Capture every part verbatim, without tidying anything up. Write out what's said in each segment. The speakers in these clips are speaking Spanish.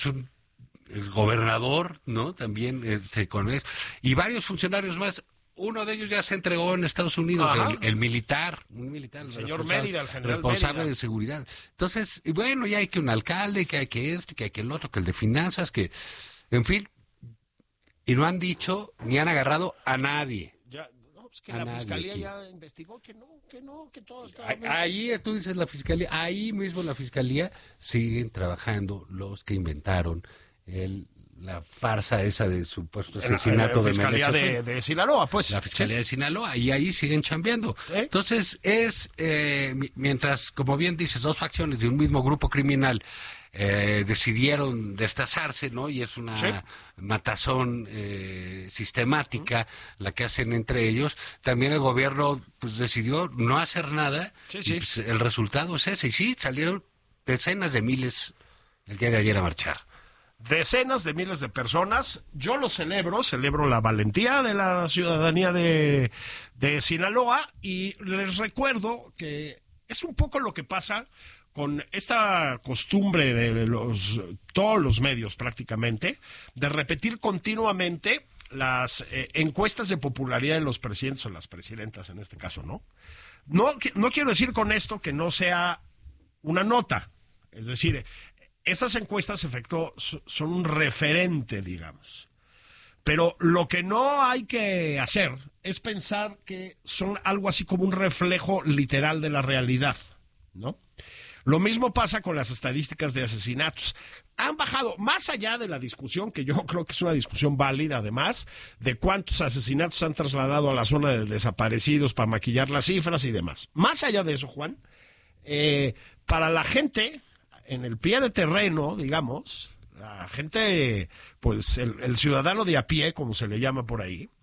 un, el gobernador, ¿no? También este, con eso, y varios funcionarios más. Uno de ellos ya se entregó en Estados Unidos, el, el militar, un militar, el señor Mérida, el general responsable Mérida. de seguridad. Entonces, y bueno, ya hay que un alcalde, que hay que esto, que hay que el otro, que el de finanzas, que, en fin, y no han dicho ni han agarrado a nadie. Ya, no, pues que la fiscalía aquí. Ya investigó que no, que no, que todo está bien. Ahí tú dices la fiscalía, ahí mismo la fiscalía siguen trabajando los que inventaron el la farsa esa de supuesto asesinato la, la fiscalía de Fiscalía de, de Sinaloa, pues. La Fiscalía ¿sí? de Sinaloa, y ahí siguen chambeando. ¿Sí? Entonces, es, eh, mientras, como bien dices, dos facciones de un mismo grupo criminal eh, decidieron destazarse, ¿no? Y es una ¿sí? matazón eh, sistemática ¿Mm? la que hacen entre ellos. También el gobierno, pues, decidió no hacer nada. Sí, sí. Y, pues, el resultado es ese. Y sí, salieron decenas de miles el día de ayer a marchar. Decenas de miles de personas. Yo lo celebro, celebro la valentía de la ciudadanía de, de Sinaloa, y les recuerdo que es un poco lo que pasa con esta costumbre de los todos los medios prácticamente de repetir continuamente las eh, encuestas de popularidad de los presidentes o las presidentas en este caso, ¿no? No, no quiero decir con esto que no sea una nota, es decir, esas encuestas, efecto, son un referente, digamos. Pero lo que no hay que hacer es pensar que son algo así como un reflejo literal de la realidad, ¿no? Lo mismo pasa con las estadísticas de asesinatos. Han bajado, más allá de la discusión, que yo creo que es una discusión válida, además, de cuántos asesinatos han trasladado a la zona de desaparecidos para maquillar las cifras y demás. Más allá de eso, Juan, eh, para la gente en el pie de terreno, digamos, la gente, pues el, el ciudadano de a pie, como se le llama por ahí,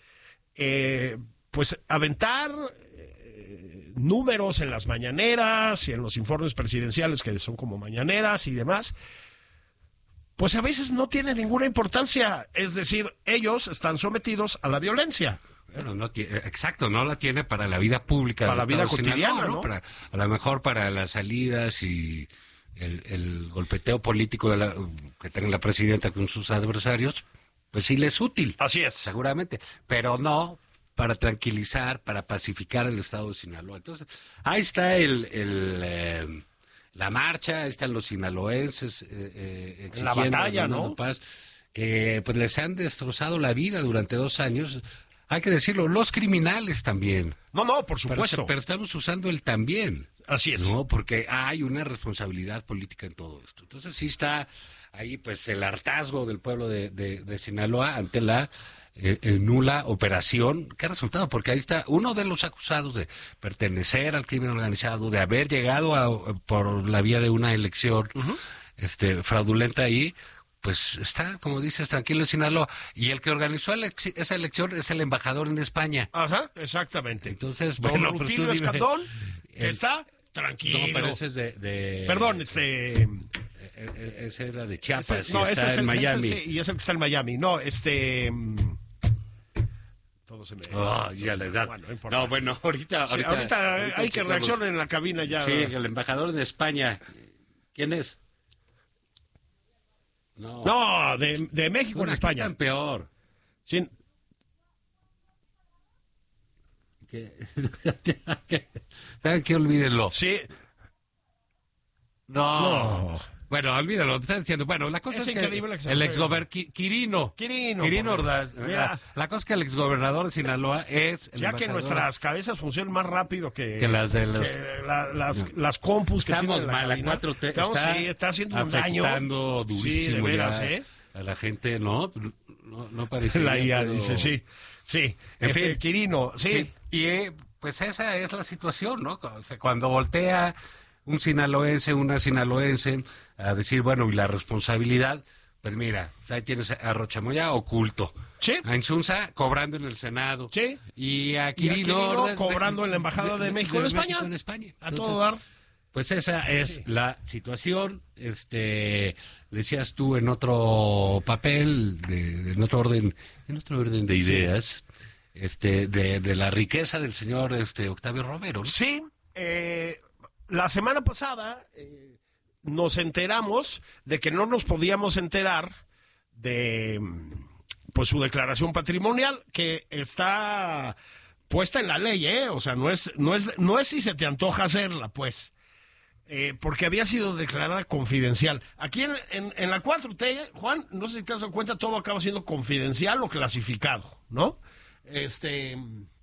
eh, pues aventar eh, números en las mañaneras y en los informes presidenciales, que son como mañaneras y demás, pues a veces no tiene ninguna importancia. Es decir, ellos están sometidos a la violencia. Bueno, no tiene, exacto, no la tiene para la vida pública. Para la vida cotidiana, Sinaloa, ¿no? ¿no? Para, a lo mejor para las salidas y El, el golpeteo político de la, que tenga la presidenta con sus adversarios, pues sí le es útil. Así es. Seguramente, pero no para tranquilizar, para pacificar el estado de Sinaloa. Entonces, ahí está el, el eh, la marcha, ahí están los sinaloenses eh, eh, exigiendo la batalla, ¿no? paz, que pues les han destrozado la vida durante dos años. Hay que decirlo, los criminales también. No, no, por supuesto. Pero, pero estamos usando el también. Así es. No, porque hay una responsabilidad política en todo esto. Entonces sí está ahí pues el hartazgo del pueblo de, de, de Sinaloa ante la eh, eh, nula operación. ¿Qué resultado? Porque ahí está uno de los acusados de pertenecer al crimen organizado, de haber llegado a, por la vía de una elección uh-huh. este, fraudulenta ahí. Pues está, como dices, tranquilo en Sinaloa. Y el que organizó ele- esa elección es el embajador en España. Ajá, exactamente. Entonces, Don bueno, Rutilio pues Escandón, que está tranquilo. No, pero ese es de... de Perdón, este... Ese era de Chiapas, este, no, y este está es el, en Miami. Este es, y es el que está en Miami. No, este... Todo se me... Oh, ya la edad. Bueno, no, no, bueno, ahorita... Sí, ahorita, ahorita, ahorita hay que checamos. reaccionar en la cabina ya. Sí, el embajador de España. ¿Quién es? No, no de, de México bueno, en España. Tan peor. Sí. Que, que olvídenlo. Sí. No. no. Bueno, olvídalo, te están diciendo. Bueno, la cosa es, es que que el exgobernador Quirino. Quirino. Quirino Ordaz. Mira, la cosa es que el exgobernador de Sinaloa es... Ya que nuestras cabezas funcionan más rápido que, que las de los... que la, las, no. las compus que Estamos tienen mal, la cuatro T Estamos, está, sí, está haciendo un daño. Afectando durísimo sí, de veras, ya ¿eh? a la gente, ¿no? No, no parece. La I A pero... dice, sí. Sí, en este, fin, Quirino, sí. Y eh, pues esa es la situación, ¿no? O sea, cuando voltea un sinaloense, una sinaloense, a decir, bueno, y la responsabilidad, pues mira, ahí tienes a Rochamoya oculto. Sí. A Insunza cobrando en el Senado. Sí. Y a Quirino, y a Quirino Ordaz, cobrando de, en la Embajada de, de, de México, de en, España. México en España. A Entonces, todo dar. Pues esa es sí. la situación. Este, decías tú en otro papel, de, de, en otro orden, en otro orden de ideas, sí. este, de, de la riqueza del señor este Octavio Romero, ¿no? Sí. Eh, la semana pasada, eh, nos enteramos de que no nos podíamos enterar de pues su declaración patrimonial, que está puesta en la ley, ¿eh? O sea, no es, no es, no es si se te antoja hacerla, pues. Eh, porque había sido declarada confidencial. Aquí en, en, en la cuatro T, Juan, no sé si te has dado cuenta, todo acaba siendo confidencial o clasificado, ¿no? Este,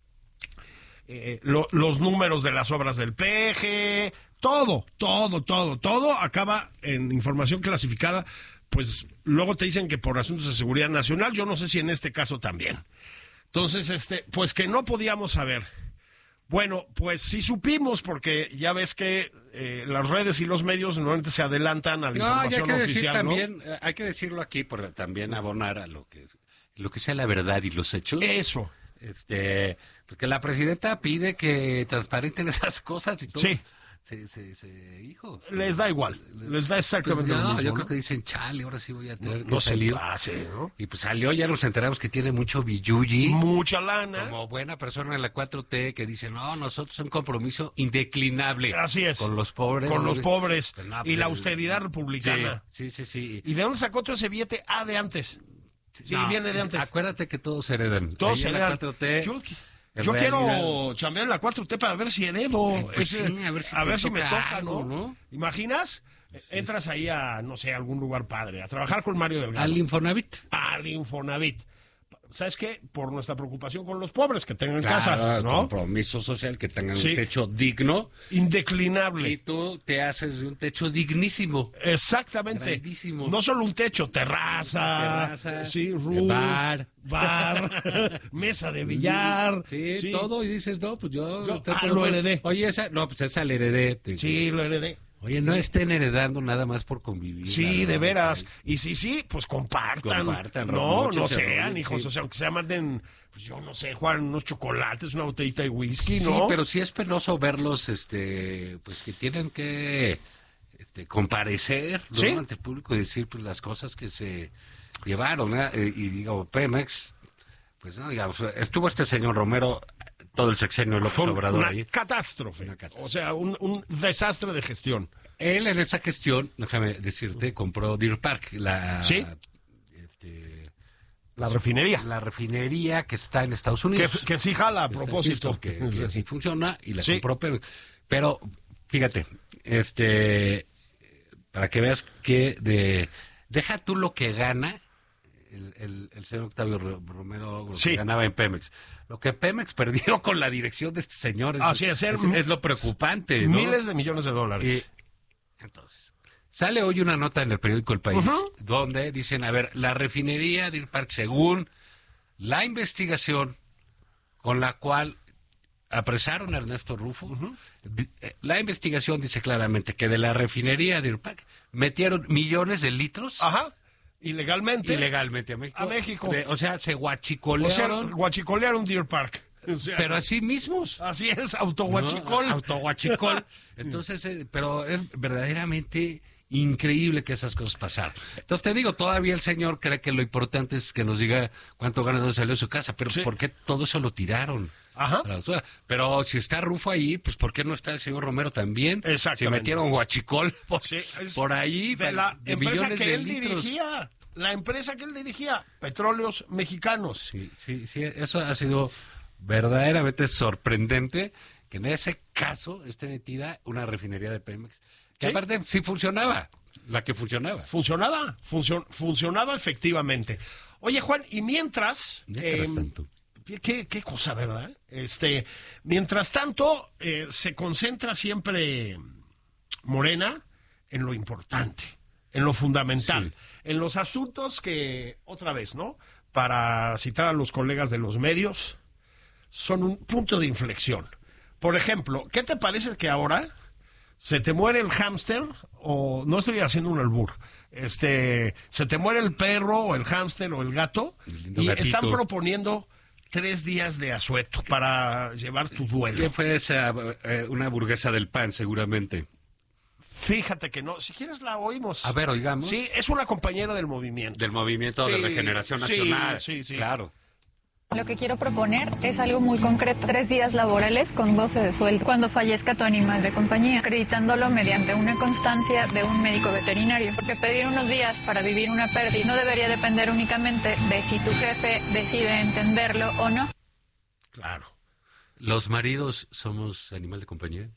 eh, lo, los números de las obras del P G, todo, todo, todo, todo acaba en información clasificada. Pues luego te dicen que por asuntos de seguridad nacional, yo no sé si en este caso también. Entonces, este, pues que no podíamos saber. Bueno, pues sí supimos, porque ya ves que eh, las redes y los medios normalmente se adelantan a la no, información hay que oficial, decir ¿no? también, eh, hay que decirlo aquí, para también abonar a lo que lo que sea la verdad y los hechos. Eso. Este, porque la presidenta pide que transparenten esas cosas y todo. Sí. Se, se, se, hijo. Les da igual, les da exactamente Pues no, lo mismo, yo ¿no? creo que dicen, chale, ahora sí voy a tener No, que no se salir. pase, ¿no? Y pues salió, ya nos enteramos que tiene mucho billuyi. Mucha lana. Como buena persona en la cuatro T que dice, no, nosotros un compromiso indeclinable. Así es. Con los pobres. Con los pobres. Pues no, y pues la el- austeridad republicana. Sí, sí, sí. sí. ¿Y de dónde sacó todo ese billete? Ah, de antes. Sí, No, viene de antes. Acuérdate que todos heredan. Todos Ahí en heredan. la cuatro T. Yo, en yo quiero realidad- chambear en la cuatro T para ver si heredo. Pues Ese- sí, a ver si te me toca toca, algo, ¿no? ¿no? ¿Imaginas? Entras ahí a, no sé, algún lugar padre, a trabajar con Mario Delgado. Al Infonavit. Al Infonavit. ¿Sabes qué? Por nuestra preocupación con los pobres que tengan Claro, casa, ¿no? compromiso social, que tengan Sí. un techo digno. Indeclinable. Y tú te haces de un techo dignísimo. Exactamente. Grandísimo. No solo un techo, terraza, Terraza, sí, roof, bar. bar, mesa de billar. Sí, todo. Y dices, no, pues yo... Yo- te- ah, pero lo fue- heredé. Oye, esa... No, pues esa la heredé. Sí, lo heredé. Oye, no estén heredando nada más por convivir. Sí, la de verdad. veras. Y sí, sí, pues compartan. Compartan, no, mucho no se sean, roben, hijos. sí. O sea, aunque se manden, pues yo no sé, Juan, unos chocolates, una botellita de whisky, Sí, ¿no? pero sí es penoso verlos, este, pues que tienen que este, comparecer, ¿no? Sí. Ante el público y decir pues las cosas que se llevaron, ¿eh? Eh, y digo, Pemex, pues no, digamos, estuvo este señor Romero todo el sexenio de López Fue Obrador una ahí. catástrofe. Una catástrofe. O sea, un, un desastre de gestión. Él en esa gestión, déjame decirte, compró Deer Park, la, Sí. este, La refinería. la refinería que está en Estados Que, Unidos. que sí jala a Está en propósito. Houston, que, que sí funciona y la Sí. compró Pemex. Pero, fíjate, este, para que veas que de, deja tú lo que gana el, el, el señor Octavio Ro- Romero, lo Sí. que ganaba en Pemex. Lo que Pemex perdió con la dirección de este señor es, Así es, es, er- es lo preocupante, ¿no? Miles de millones de dólares. Y, entonces, sale hoy una nota en el periódico El País, Ujú. donde dicen, a ver, la refinería Deer Park, según la investigación con la cual apresaron a Ernesto Rufo, di- eh, la investigación dice claramente que de la refinería Deer Park metieron millones de litros Ajá. Ilegalmente. ilegalmente a México. A México. De- o sea, se O sea, guachicolearon, guachicolearon Deer Park. O sea, pero así mismos. así es, autoguachicol. ¿no? Autoguachicol. Entonces, eh, pero es verdaderamente increíble que esas cosas pasaran. Entonces te digo, todavía el señor cree que lo importante es que nos diga cuánto gana, dónde salió de su casa, pero Sí. ¿por qué todo eso lo tiraron? Ajá. A la basura? Pero si está Rufo ahí, pues ¿por qué no está el señor Romero también? Exactamente. Si metieron guachicol por, Sí, es por ahí, de la de empresa millones que de él litros. dirigía. La empresa que él dirigía, Petróleos Mexicanos. Sí, sí, sí, eso ha sido verdaderamente sorprendente que en ese caso esté metida una refinería de Pemex. Que Sí. aparte sí funcionaba, la que funcionaba. Funcionaba, funcio- funcionaba efectivamente. Oye, Juan, y mientras... Mientras em, tanto. Qué, qué cosa, ¿verdad? Este, mientras tanto, eh, se concentra siempre Morena en lo importante, en lo fundamental, en los asuntos que, otra vez, ¿no? Para citar a los colegas de los medios, son un punto de inflexión. Por ejemplo, ¿qué te parece que ahora se te muere el hámster o no estoy haciendo un albur, este, se te muere el perro o el hámster o el gato El lindo y gatito. están proponiendo tres días de asueto para llevar tu duelo? ¿Quién fue esa, eh, una burguesa del pan, seguramente? Fíjate que no, si quieres la oímos. A ver, oigamos. Sí, es una compañera del movimiento. Del Movimiento de Sí, Regeneración sí, Nacional. sí, sí. Claro. Lo que quiero proponer es algo muy concreto. Tres días laborales con goce de sueldo cuando fallezca tu animal de compañía, acreditándolo mediante una constancia de un médico veterinario. Porque pedir unos días para vivir una pérdida no debería depender únicamente de si tu jefe decide entenderlo o no. Claro. ¿Los maridos somos animal de compañía?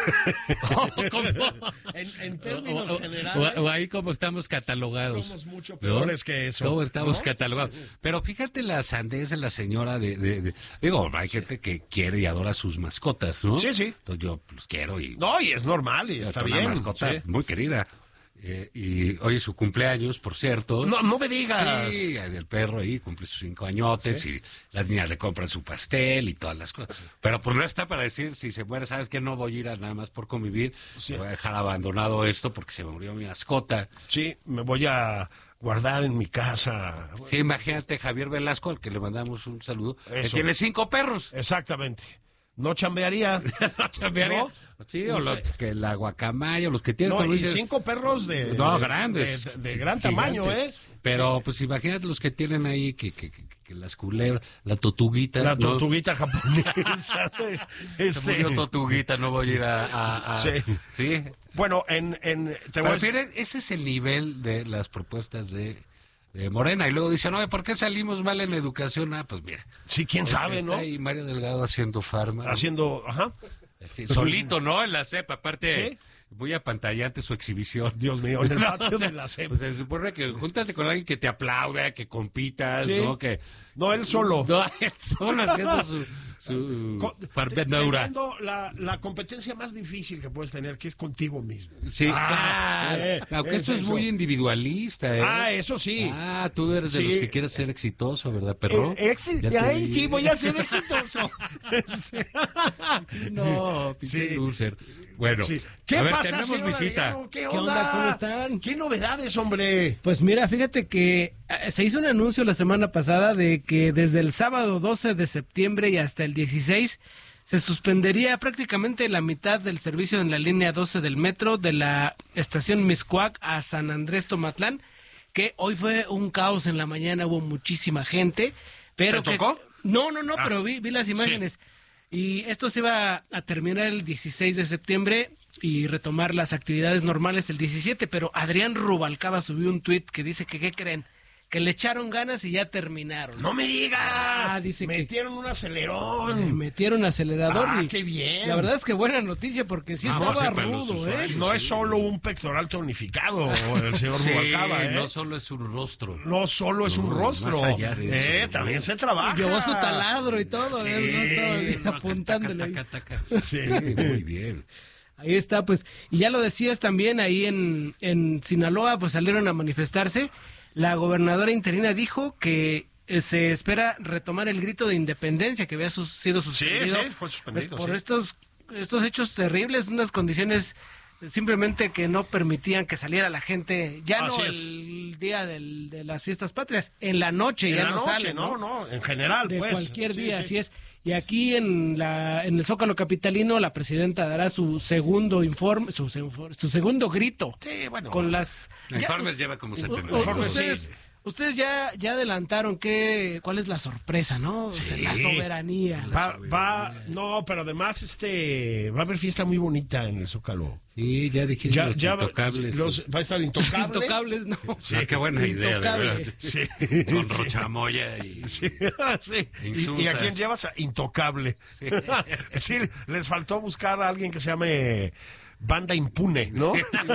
en, en términos o, o, generales, o, o ahí como estamos catalogados. Somos mucho peores, ¿no?, que eso. ¿Cómo estamos ¿no? catalogados? Pero fíjate la sandez de la señora de, de, de... Digo, hay gente que quiere y adora sus mascotas, ¿no? Sí, sí. Entonces yo los quiero y... No, y es normal y está bien. Una mascota sí. muy querida. Eh, y hoy es su cumpleaños, por cierto. No, no me digas. Sí, el perro ahí cumple sus cinco añotes, ¿sí?, y las niñas le compran su pastel y todas las cosas. Pero pues no está para decir, si se muere, ¿sabes qué? No voy a ir a nada más por convivir. Sí. Voy a dejar abandonado esto porque se me murió mi mascota. Sí, me voy a guardar en mi casa. Sí, imagínate Javier Velasco, al que le mandamos un saludo, Eso. que tiene cinco perros. Exactamente. No chambearía. No chambearía. ¿No? Sí, o los que la guacamaya, o los que tienen... No, y dices, cinco perros de... No, de, grandes. De, de, de gran tamaño, ¿eh? Pero, sí, pues imagínate los que tienen ahí, que, que, que, que las culebras, la tortuguita. La ¿no? tortuguita japonesa. este... Se murió tortuguita, no voy a ir a... a, a... Sí. ¿Sí? Bueno, en... en te Pero voy a decir... ese es el nivel de las propuestas de... de Morena, y luego dicen, no, ¿por qué salimos mal en la educación? Ah, pues mira. Sí, quién sabe, está ¿no? Ahí Mario Delgado haciendo farma. Haciendo, ajá. Sí, solito, ¿no? En la cepa, aparte, ¿sí?, muy apantallante su exhibición. Dios mío, en el patio no, o sea, de la cepa. Pues se supone que júntate con alguien que te aplaude, que compitas, ¿sí?, ¿no? Que, no, él solo. No, él solo haciendo su... su farbenaura. La, la competencia más difícil que puedes tener, que es contigo mismo. Sí, ah, claro. Eh, Aunque eso es eso. muy individualista, ¿eh? Ah, eso sí. Ah, tú eres de sí. los que quieres ser exitoso, ¿verdad, perro? Eh, exi ahí sí, voy a ser exitoso. No, pinche sí. loser. Bueno, sí. ¿Qué a ver, pasa, tenemos visita. Diego? ¿Qué, ¿Qué onda? onda? ¿Cómo están? ¿Qué novedades, hombre? Pues mira, fíjate que eh, se hizo un anuncio la semana pasada de que desde el sábado doce de septiembre y hasta el dieciséis se suspendería prácticamente la mitad del servicio en la línea doce del metro de la estación Mixcoac a San Andrés Tomatlán, que hoy fue un caos en la mañana, hubo muchísima gente. Pero ¿Te que... tocó? No, no, no, ah. pero vi, vi las imágenes. Sí. Y esto se iba a terminar el dieciséis de septiembre y retomar las actividades normales el diecisiete, pero Adrián Rubalcaba subió un tuit que dice que, ¿qué creen? Que le echaron ganas y ya terminaron. ¡No me digas! Ah, dice metieron que un acelerón. Metieron acelerador. ¡Ah, y qué bien! La verdad es que buena noticia porque sí ah, estaba rudo, ¿eh? No sí. es solo un pectoral tonificado, el señor sí, Rubalcaba, ¿eh? No solo es un rostro. No solo es no, un rostro. Más allá de eso, eh, ¿no? También se trabaja. Y llevó su taladro y todo, sí. ¿eh? No estaba apuntándole. Taca, taca, taca. Sí, muy bien. Ahí está, pues. Y ya lo decías también, ahí en, en Sinaloa, pues salieron a manifestarse. La gobernadora interina dijo que eh, se espera retomar el grito de independencia que había sus, sido suspendido. Sí, sí, fue suspendido. Pues por sí. estos, estos hechos terribles, unas condiciones simplemente que no permitían que saliera la gente, ya Así no es. el día del, de las fiestas patrias, en la noche en ya la no noche, sale, ¿no? No, no, en general, de pues. cualquier sí, día, sí. así es. Y aquí en la en el Zócalo capitalino la presidenta dará su segundo informe, su, su segundo grito. Sí, bueno. Con las informes lleva como setenta. Ustedes, sí. ustedes ya ya adelantaron qué cuál es la sorpresa, ¿no? Sí. O sea, la soberanía. Va, va, no, pero además este va a haber fiesta muy bonita en el Zócalo. Sí, ya dijiste ya, los ya intocables. Los, va a estar intocable. Los intocables, no. Sí, qué buena idea, Intocable. de verdad. Sí. Con Sí. Rochamoya y... Sí, sí. ¿Y, ¿Y a quién llevas? A Intocable. Sí. Sí, les faltó buscar a alguien que se llame Banda Impune, ¿no?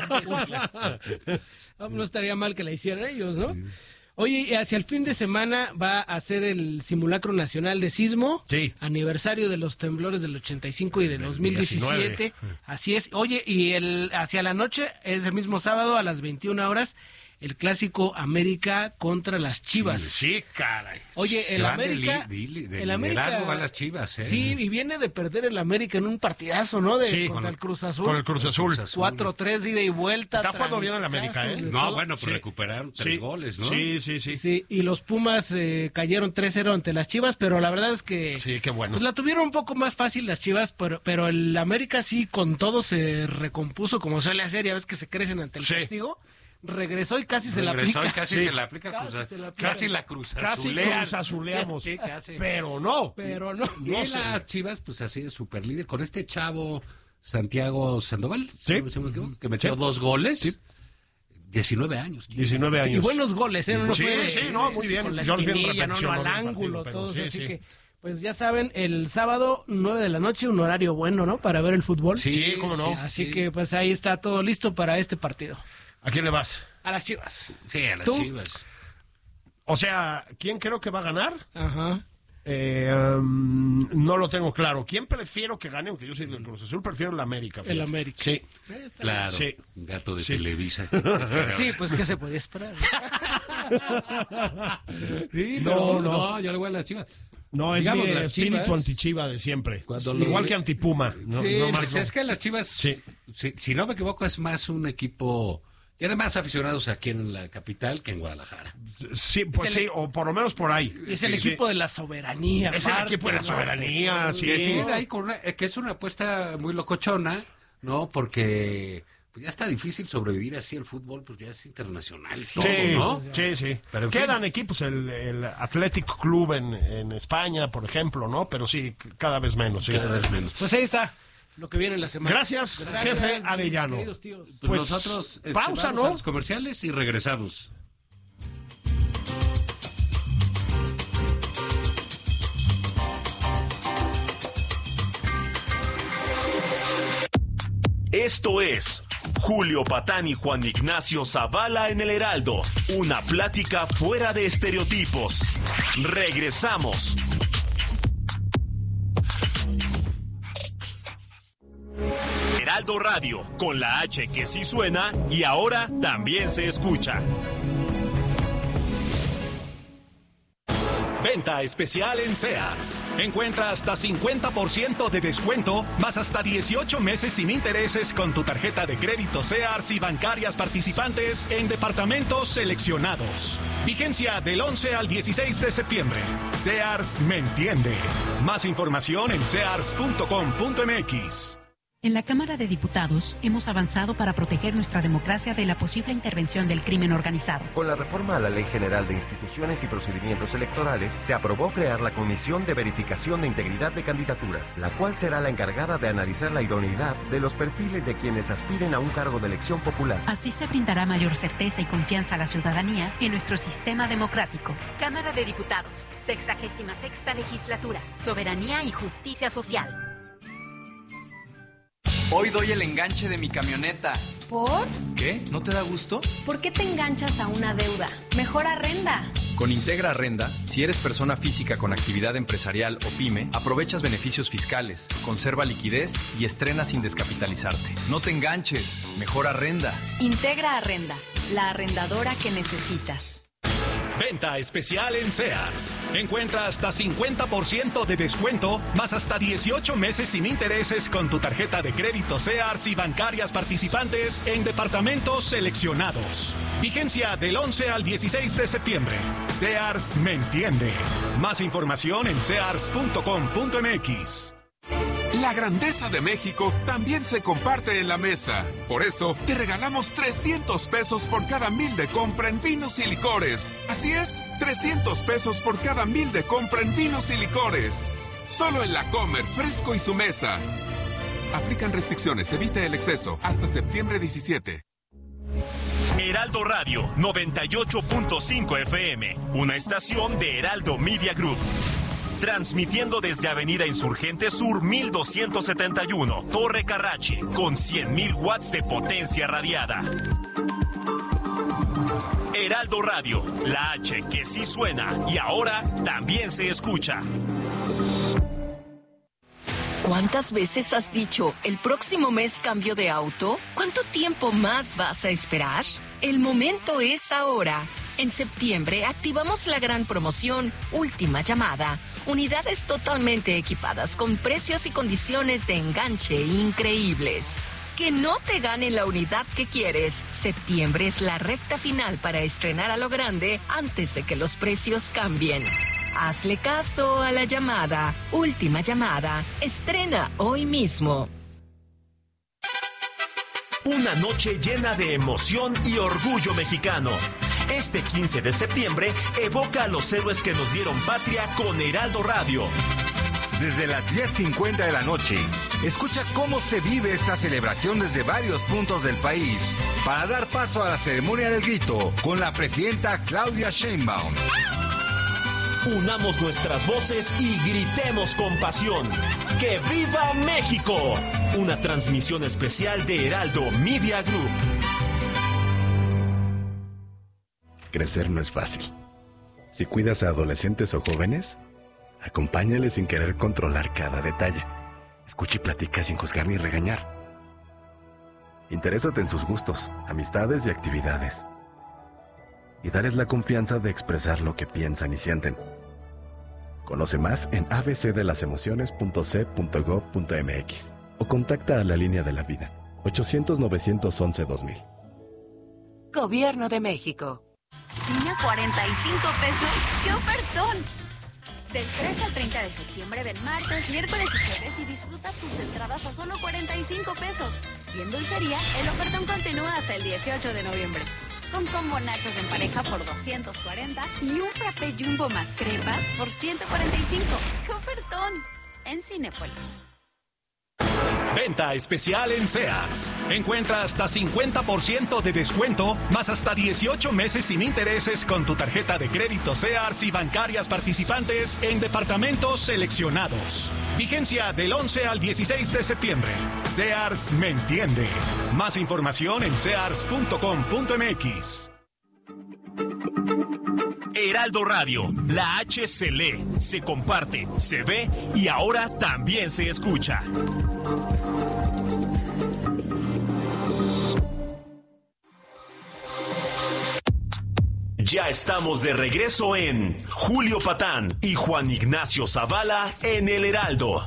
No estaría mal que la hicieran ellos, ¿no? Sí. Oye, y hacia el fin de semana va a ser el simulacro nacional de sismo, sí. aniversario de los temblores del ochenta y cinco y del dos mil diecisiete, diecinueve. Así es. Oye, y el hacia la noche, es el mismo sábado a las veintiuna horas, el clásico América contra las Chivas. Sí, sí, caray. Oye, el América... De, li, de el América va a las Chivas, ¿eh? Sí, y viene de perder el América en un partidazo, ¿no? De, sí, contra con el Cruz Azul. Con el Cruz Azul. cuatro tres, ida y vuelta. Está jugando bien el América, ¿eh? No, bueno, pues sí. recuperaron tres sí. goles, ¿no? Sí, sí, sí. Sí, y los Pumas eh, cayeron tres cero ante las Chivas, pero la verdad es que... Sí, qué bueno. Pues la tuvieron un poco más fácil las Chivas, pero, pero el América sí con todo se recompuso como suele hacer, ya ves que se crecen ante el sí. castigo. regresó y casi se la Regresó aplica. y casi Sí. se la aplica. Casi cruza- se la aplica. Casi la cruz Casi azulean. cruzazuleamos. Sí, casi. Pero no. Pero no. No y sé. las Chivas, pues así de super líder, con este chavo Santiago Sandoval, si no- si no me equivoco, que metió Sí. dos goles, diecinueve años. diecinueve Sí, años. y buenos goles, ¿eh? No Sí, fue, sí, no, muy bien. Con la Yo los vi en espinilla, no, repetición, no no al vi el ángulo, partido, pero todos, sí, así sí. que, pues ya saben, el sábado, nueve de la noche, un horario bueno, ¿no? Para ver el fútbol. Sí, cómo no. Así sí. que, pues ahí está todo listo para este partido. ¿A quién le vas? A las Chivas. Sí, a las ¿Tú? Chivas. O sea, ¿quién creo que va a ganar? Ajá. Eh, um, no lo tengo claro. ¿Quién prefiero que gane? Aunque yo soy del Cruz Azul, prefiero el América. fíjate. El América. Sí. Claro, Sí. un gato de Sí. Televisa. Sí, pues, ¿qué se podía esperar? Sí, No, no, no. no, yo le voy a las Chivas. No, es Digamos, mi las espíritu Chivas- antichiva de siempre. Cuando Igual lo- que antipuma. No, Sí, no más Pues no. es que las Chivas, Sí. si, si no me equivoco, es más un equipo. Tiene más aficionados aquí en la capital que en Guadalajara. Sí, pues Es el- sí, o por lo menos por ahí. Y es el Sí, equipo sí. de la soberanía. Es el aparte, equipo de la ¿no? soberanía, sí. Que, sí, ahí con una- eh, que es una apuesta muy locochona, ¿no? Porque pues, ya está difícil sobrevivir así el fútbol, pues ya es internacional todo, Sí, ¿no? sí, sí. Pero, en fin. Quedan equipos, el, el Athletic Club en, en España, por ejemplo, ¿no? Pero sí, c- cada vez menos. Sí. Cada vez menos. Pues ahí está lo que viene en la semana. Gracias, jefe mis Arellano. queridos tíos. Pues, Pues, nosotros este, pausa, vamos ¿no? a los comerciales y regresamos. Esto es Julio Patán y Juan Ignacio Zavala en el Heraldo. Una plática fuera de estereotipos. Regresamos. Heraldo Radio, con la H que sí suena y ahora también se escucha. Venta especial en Sears. Encuentra hasta cincuenta por ciento de descuento, más hasta dieciocho meses sin intereses con tu tarjeta de crédito Sears y bancarias participantes en departamentos seleccionados. Vigencia del once al dieciséis de septiembre. Sears me entiende. Más información en sears punto com punto m x. En la Cámara de Diputados hemos avanzado para proteger nuestra democracia de la posible intervención del crimen organizado. Con la reforma a la Ley General de Instituciones y Procedimientos Electorales, se aprobó crear la Comisión de Verificación de Integridad de Candidaturas, la cual será la encargada de analizar la idoneidad de los perfiles de quienes aspiren a un cargo de elección popular. Así se brindará mayor certeza y confianza a la ciudadanía en nuestro sistema democrático. Cámara de Diputados, sexagésima sexta legislatura, soberanía y justicia social. Hoy doy el enganche de mi camioneta. ¿Por? ¿Qué? ¿No te da gusto? ¿Por qué te enganchas a una deuda? Mejor arrenda. Con Integra Arrenda, si eres persona física con actividad empresarial o pyme, aprovechas beneficios fiscales, conserva liquidez y estrena sin descapitalizarte. No te enganches, mejor arrenda. Integra Arrenda, la arrendadora que necesitas. Venta especial en Sears. Encuentra hasta cincuenta por ciento de descuento, más hasta dieciocho meses sin intereses con tu tarjeta de crédito Sears y bancarias participantes en departamentos seleccionados. Vigencia del once al dieciséis de septiembre. Sears me entiende. Más información en sears punto com punto m x. La grandeza de México también se comparte en la mesa. Por eso, te regalamos trescientos pesos por cada mil de compra en vinos y licores. Así es, trescientos pesos por cada mil de compra en vinos y licores. Solo en La Comer, Fresco y Su Mesa. Aplican restricciones, evita el exceso. Hasta septiembre diecisiete. Heraldo Radio noventa y ocho punto cinco F M, una estación de Heraldo Media Group. Transmitiendo desde Avenida Insurgente Sur mil doscientos setenta y uno, Torre Carrachi, con cien mil watts de potencia radiada. Heraldo Radio, la H que sí suena y ahora también se escucha. ¿Cuántas veces has dicho, el próximo mes cambio de auto? ¿Cuánto tiempo más vas a esperar? El momento es ahora. En septiembre activamos la gran promoción Última Llamada. Unidades totalmente equipadas con precios y condiciones de enganche increíbles. Que no te gane la unidad que quieres. Septiembre es la recta final para estrenar a lo grande antes de que los precios cambien. Hazle caso a la llamada. Última Llamada. Estrena hoy mismo. Una noche llena de emoción y orgullo mexicano. Este quince de septiembre evoca a los héroes que nos dieron patria con Heraldo Radio. Desde las diez cincuenta de la noche, escucha cómo se vive esta celebración desde varios puntos del país para dar paso a la ceremonia del grito con la presidenta Claudia Sheinbaum. Unamos nuestras voces y gritemos con pasión. ¡Que viva México! Una transmisión especial de Heraldo Media Group. Crecer no es fácil. Si cuidas a adolescentes o jóvenes, acompáñales sin querer controlar cada detalle. Escucha y platica sin juzgar ni regañar. Interésate en sus gustos, amistades y actividades. Y dales la confianza de expresar lo que piensan y sienten. Conoce más en a b c de las emociones punto c punto gob punto m x o contacta a la línea de la vida ochocientos, novecientos once, dos mil. Gobierno de México. ¿Cine a cuarenta y cinco pesos? ¡Qué ofertón! Del tres al treinta de septiembre, ven martes, miércoles y jueves y disfruta tus entradas a solo cuarenta y cinco pesos. Y en dulcería, el ofertón continúa hasta el dieciocho de noviembre. Con combo nachos en pareja por doscientos cuarenta y un frappé jumbo más crepas por ciento cuarenta y cinco. ¡Qué ofertón! En Cinépolis. Venta especial en Sears. Encuentra hasta cincuenta por ciento de descuento, más hasta dieciocho meses sin intereses con tu tarjeta de crédito Sears y bancarias participantes en departamentos seleccionados. Vigencia del once al dieciséis de septiembre. Sears me entiende. Más información en sears punto com punto m x. Heraldo Radio, la H se lee, se comparte, se ve y ahora también se escucha. Ya estamos de regreso en Julio Patán y Juan Ignacio Zavala en El Heraldo.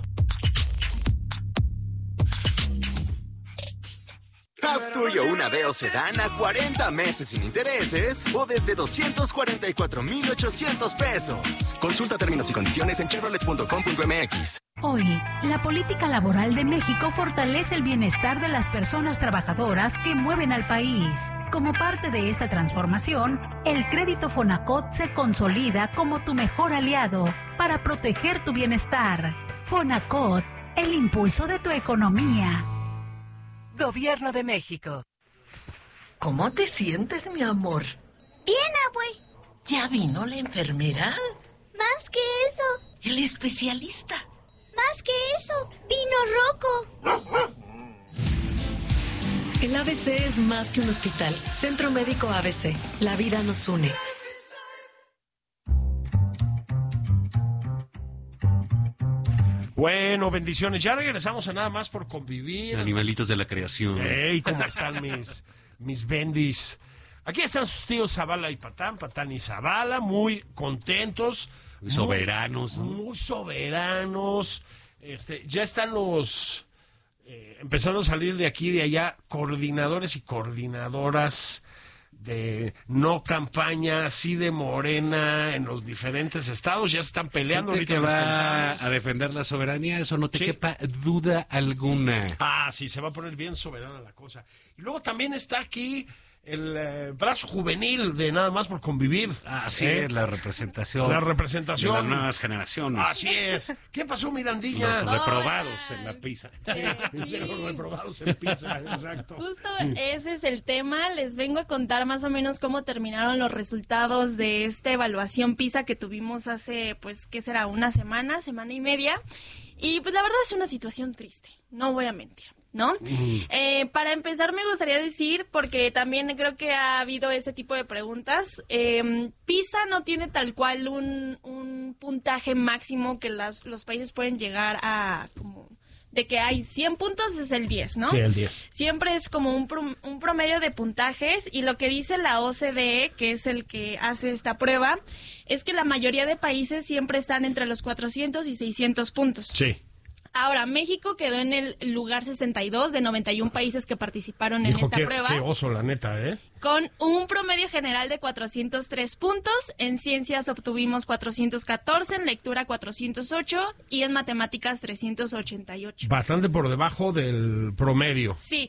Haz tuyo una Veo Sedán a cuarenta meses sin intereses o desde doscientos cuarenta y cuatro mil ochocientos pesos. Consulta términos y condiciones en chevrolet punto com punto m x. Hoy, la política laboral de México fortalece el bienestar de las personas trabajadoras que mueven al país. Como parte de esta transformación, el crédito Fonacot se consolida como tu mejor aliado para proteger tu bienestar. Fonacot, el impulso de tu economía. Gobierno de México. ¿Cómo te sientes, mi amor? Bien, abue. ¿Ya vino la enfermera? Más que eso. El especialista. Más que eso. Vino Rocco. El A B C es más que un hospital. Centro Médico A B C. La vida nos une. Bueno, bendiciones. Ya regresamos a Nada Más por Convivir. Animalitos de la creación. Ey, ¿cómo están mis, mis bendis? Aquí están sus tíos Zavala y Patán, Patán y Zavala, muy contentos. Muy soberanos. Muy, muy soberanos. Este, ya están los, eh, empezando a salir de aquí y de allá, coordinadores y coordinadoras de no campaña, sí de Morena en los diferentes estados, ya se están peleando ahorita que en las va campañas. a defender la soberanía, eso no te Sí. quepa duda alguna. Ah, sí, se va a poner bien soberana la cosa. Y luego también está aquí el eh, brazo juvenil de Nada Más por Convivir. Ah, sí, ¿Eh? la representación. La representación. De las nuevas generaciones. Así es. ¿Qué pasó, Mirandilla? Los reprobados en la pizza. De los reprobados en pizza, exacto. Justo ese es el tema. Les vengo a contar más o menos cómo terminaron los resultados de esta evaluación PISA que tuvimos hace, pues, ¿qué será? Una semana, semana y media. Y pues la verdad es una situación triste, no voy a mentir, ¿no? Uh-huh. Eh, para empezar me gustaría decir, porque también creo que ha habido ese tipo de preguntas, eh, PISA no tiene tal cual un, un puntaje máximo que las, los países pueden llegar a, como, de que hay cien puntos es el diez, ¿no? Sí, el diez. Siempre es como un, prom- un promedio de puntajes, y lo que dice la O C D E, que es el que hace esta prueba, es que la mayoría de países siempre están entre los cuatrocientos y seiscientos puntos. Sí. Ahora, México quedó en el lugar sesenta y dos de noventa y uno países que participaron en Hijo, esta qué, prueba. Qué oso, la neta, ¿eh? Con un promedio general de cuatrocientos tres puntos. En ciencias obtuvimos cuatrocientos catorce, en lectura cuatrocientos ocho y en matemáticas trescientos ochenta y ocho. Bastante por debajo del promedio. Sí.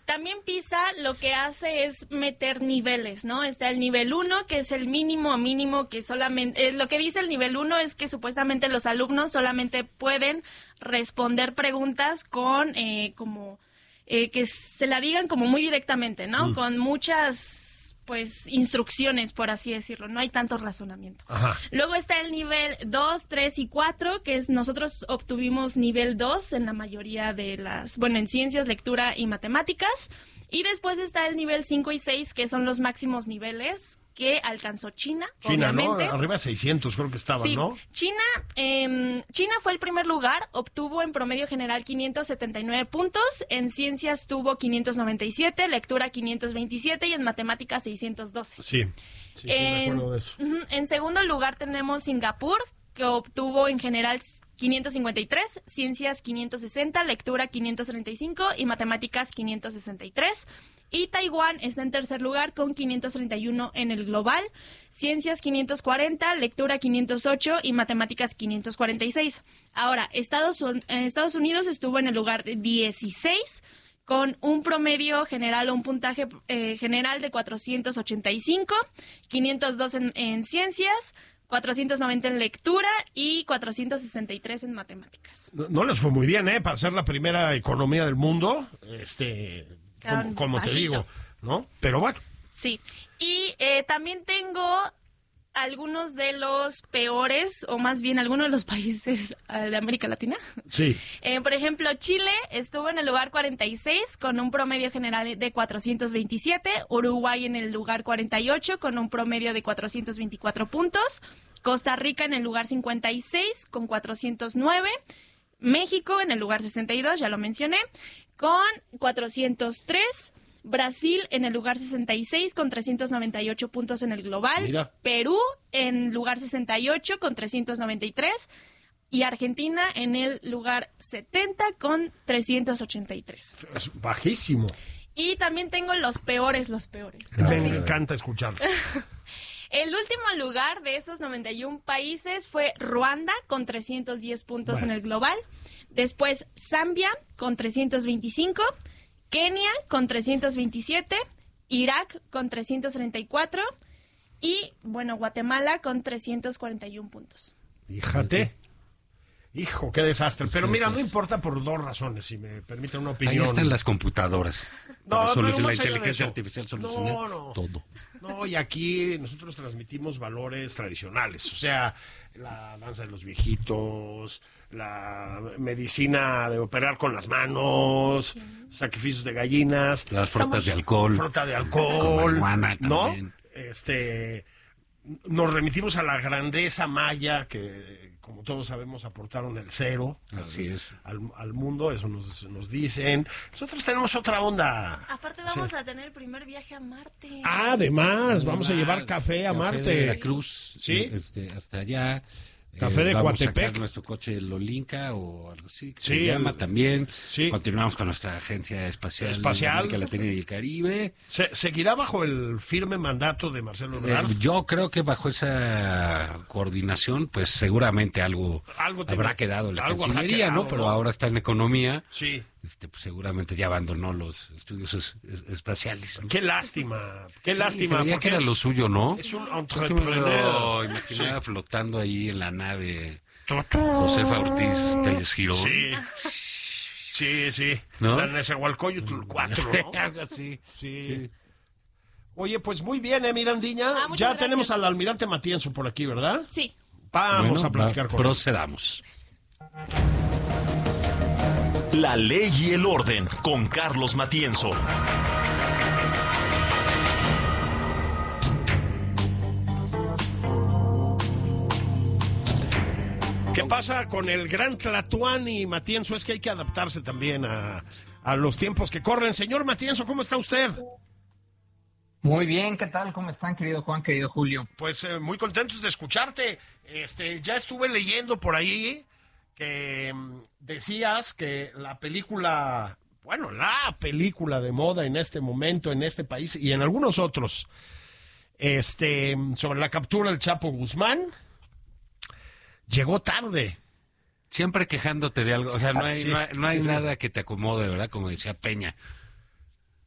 También PISA lo que hace es meter niveles, ¿no? Está el nivel uno, que es el mínimo mínimo que solamente... Eh, lo que dice el nivel uno es que supuestamente los alumnos solamente pueden responder preguntas con eh, como... Eh, que se la digan como muy directamente, ¿no? Mm. Con muchas... pues instrucciones, por así decirlo, no hay tanto razonamiento. Ajá. Luego está el nivel dos, tres y cuatro, que es nosotros obtuvimos nivel dos en la mayoría de las, bueno, en ciencias, lectura y matemáticas, y después está el nivel cinco y seis, que son los máximos niveles que alcanzó China, China, obviamente. ¿no? Arriba de seiscientos creo que estaban, sí. ¿no? China, eh, China fue el primer lugar, obtuvo en promedio general quinientos setenta y nueve puntos, en ciencias tuvo quinientos noventa y siete, lectura quinientos veintisiete y en matemáticas seiscientos doce. Sí, sí, sí me acuerdo de eso. Uh-huh, en segundo lugar tenemos Singapur, que obtuvo en general quinientos cincuenta y tres, ciencias quinientos sesenta, lectura quinientos treinta y cinco y matemáticas quinientos sesenta y tres. Y Taiwán está en tercer lugar con quinientos treinta y uno en el global, ciencias quinientos cuarenta, lectura quinientos ocho y matemáticas quinientos cuarenta y seis. Ahora, Estados, Un- Estados Unidos estuvo en el lugar de dieciséis con un promedio general o un puntaje eh, general de cuatrocientos ochenta y cinco, quinientos dos en, en ciencias, cuatrocientos noventa en lectura y cuatrocientos sesenta y tres en matemáticas. No, no les fue muy bien, ¿eh? Para ser la primera economía del mundo, este, como, como te digo, ¿no? Pero bueno. Sí, y eh, también tengo algunos de los peores, o más bien algunos de los países uh, de América Latina. Sí. Eh, por ejemplo, Chile estuvo en el lugar cuarenta y seis con un promedio general de cuatrocientos veintisiete, Uruguay en el lugar cuarenta y ocho con un promedio de cuatrocientos veinticuatro puntos, Costa Rica en el lugar cincuenta y seis con cuatrocientos nueve, México en el lugar sesenta y dos, ya lo mencioné, con cuatrocientos tres, Brasil en el lugar sesenta y seis con trescientos noventa y ocho puntos en el global. Mira. Perú en lugar sesenta y ocho con trescientos noventa y tres y Argentina en el lugar setenta con trescientos ochenta y tres. Es bajísimo. Y también tengo los peores, los peores. Me Así. encanta escucharlo. El último lugar de estos noventa y uno países fue Ruanda con trescientos diez puntos Bueno. en el global. Después Zambia con trescientos veinticinco. Kenia con trescientos veintisiete, Irak con trescientos treinta y cuatro y, bueno, Guatemala con trescientos cuarenta y uno puntos. Fíjate. Hijo, qué desastre. Pero mira, no importa por dos razones, si me permiten una opinión. Ahí están las computadoras. No, Para pero solucionar más la allá de inteligencia eso. artificial soluciona No, no. todo. No, y aquí nosotros transmitimos valores tradicionales, o sea, la danza de los viejitos, la medicina de operar con las manos, sacrificios de gallinas. Las frotas de alcohol. Frota de Con alcohol, marihuana ¿no? también. Este, nos remitimos a la grandeza maya que, como todos sabemos, aportaron el cero Así es. al, al mundo, eso nos, nos dicen. Nosotros tenemos otra onda. Aparte vamos a tener el primer viaje a Marte. Ah, además, vamos a llevar café a Café Marte. de Veracruz, ¿Sí? este, hasta allá. Café de vamos a Coatepec. sacar nuestro coche Lolinka o algo así, que Sí, se llama el- también. sí. Continuamos con nuestra agencia espacial, Espacial. de América Latina y el Caribe. Se- ¿Seguirá bajo el firme mandato de Marcelo Eh, Ebrard? yo creo que bajo esa coordinación, pues seguramente algo, Algo habrá tendrá- quedado en la algo habrá Cancillería, quedado, ¿no? Pero ¿no? ahora está en economía. Sí. Este, pues seguramente ya abandonó los estudios es- es- espaciales. ¿no? Qué lástima, qué Sí, lástima. se veía porque que era es- lo suyo, ¿no? Es un Yo me entrepreneur. lo imaginaba Sí. flotando ahí en la nave Josefa Ortiz Telles Girón. Sí. Sí, sí. ¿No? La Nezahualcóyotl cuatro, ¿no? Algo así. Sí. Oye, pues muy bien, ¿eh, Mirandiña? Ah, muchas ya gracias. tenemos al almirante Matienzo por aquí, ¿verdad? Sí. Vamos Bueno, a platicar va- con él. procedamos. La ley y el orden con Carlos Matienzo. ¿Qué pasa con el gran Tlatuani, Matienzo? Es que hay que adaptarse también a, a los tiempos que corren. Señor Matienzo, ¿cómo está usted? Muy bien, ¿qué tal? ¿Cómo están, querido Juan, querido Julio? Pues eh, muy contentos de escucharte. Este, ya estuve leyendo por ahí que mm, decías que la película, bueno, la película de moda en este momento, en este país y en algunos otros, este, sobre la captura del Chapo Guzmán, llegó tarde. Siempre quejándote de algo. O sea, no hay, Sí. no hay, no hay nada que te acomode, ¿verdad? Como decía Peña.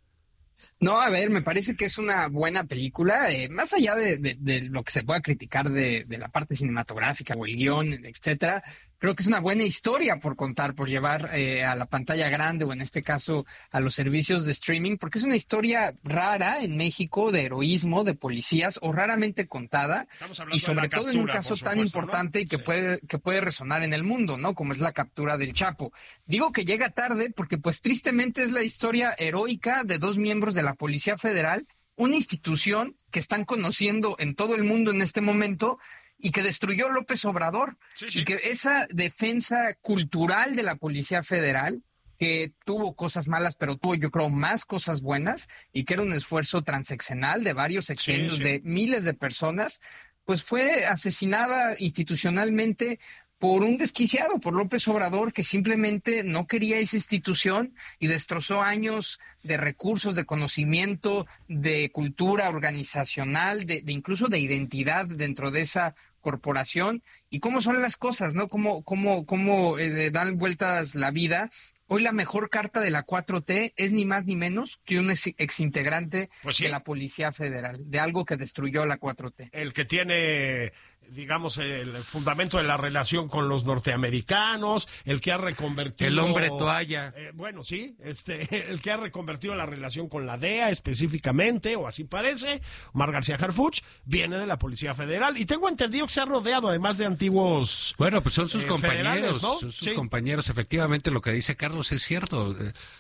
No, a ver, me parece que es una buena película, eh, más allá de, de, de lo que se pueda criticar de, de la parte cinematográfica o el guión, etcétera. Creo que es una buena historia por contar, por llevar eh, a la pantalla grande o en este caso a los servicios de streaming, porque es una historia rara en México de heroísmo, de policías o raramente contada y sobre todo en un caso tan importante, ¿no? y que sí. puede que puede resonar en el mundo, ¿no? Como es la captura del Chapo. Digo que llega tarde porque pues tristemente es la historia heroica de dos miembros de la Policía Federal, una institución que están conociendo en todo el mundo en este momento y que destruyó López Obrador. Sí, sí. Y que esa defensa cultural de la Policía Federal, que tuvo cosas malas, pero tuvo yo creo más cosas buenas, y que era un esfuerzo transeccional de varios sexenios sí, sí. de miles de personas, pues fue asesinada institucionalmente por un desquiciado, por López Obrador, que simplemente no quería esa institución y destrozó años de recursos, de conocimiento, de cultura organizacional, de, de incluso de identidad dentro de esa corporación. Y cómo son las cosas, ¿no? Cómo, cómo, cómo eh, dan vueltas la vida. Hoy la mejor carta de la cuatro T es ni más ni menos que un ex, exintegrante pues sí. de la Policía Federal, de algo que destruyó la cuatro T. El que tiene, digamos, el fundamento de la relación con los norteamericanos, el que ha reconvertido... El hombre toalla. Eh, bueno, sí, este, el que ha reconvertido la relación con la D E A específicamente, o así parece, Omar García Harfuch, viene de la Policía Federal. Y tengo entendido que se ha rodeado además de antiguos... Bueno, pues son sus eh, compañeros, ¿no? son sus sí. compañeros. Efectivamente, lo que dice Carlos es cierto.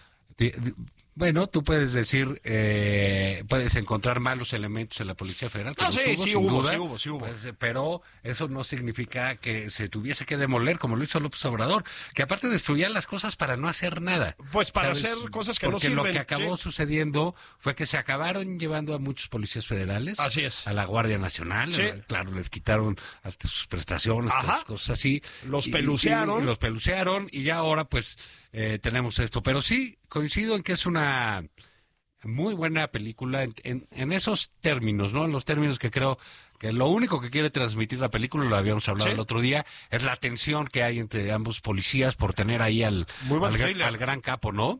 Bueno, tú puedes decir, eh, puedes encontrar malos elementos en la Policía Federal. No, sí, hubo, sí, sin hubo, duda, sí hubo, sí hubo. Pues, pero eso no significa que se tuviese que demoler como lo hizo López Obrador, que aparte destruía las cosas para no hacer nada. Pues para ¿sabes? hacer cosas que Porque no sirven. Porque lo que acabó sí. sucediendo fue que se acabaron llevando a muchos policías federales. Así es. A la Guardia Nacional. Sí. Claro, les quitaron hasta sus prestaciones, las cosas así. Los pelucearon. Y, y los pelucearon y ya ahora pues eh, tenemos esto. Pero sí coincido en que es una... muy buena película en, en, en esos términos, ¿no? En los términos que creo que lo único que quiere transmitir la película, lo habíamos hablado ¿Sí? el otro día, es la tensión que hay entre ambos policías por tener ahí al, al, al gran capo, ¿no?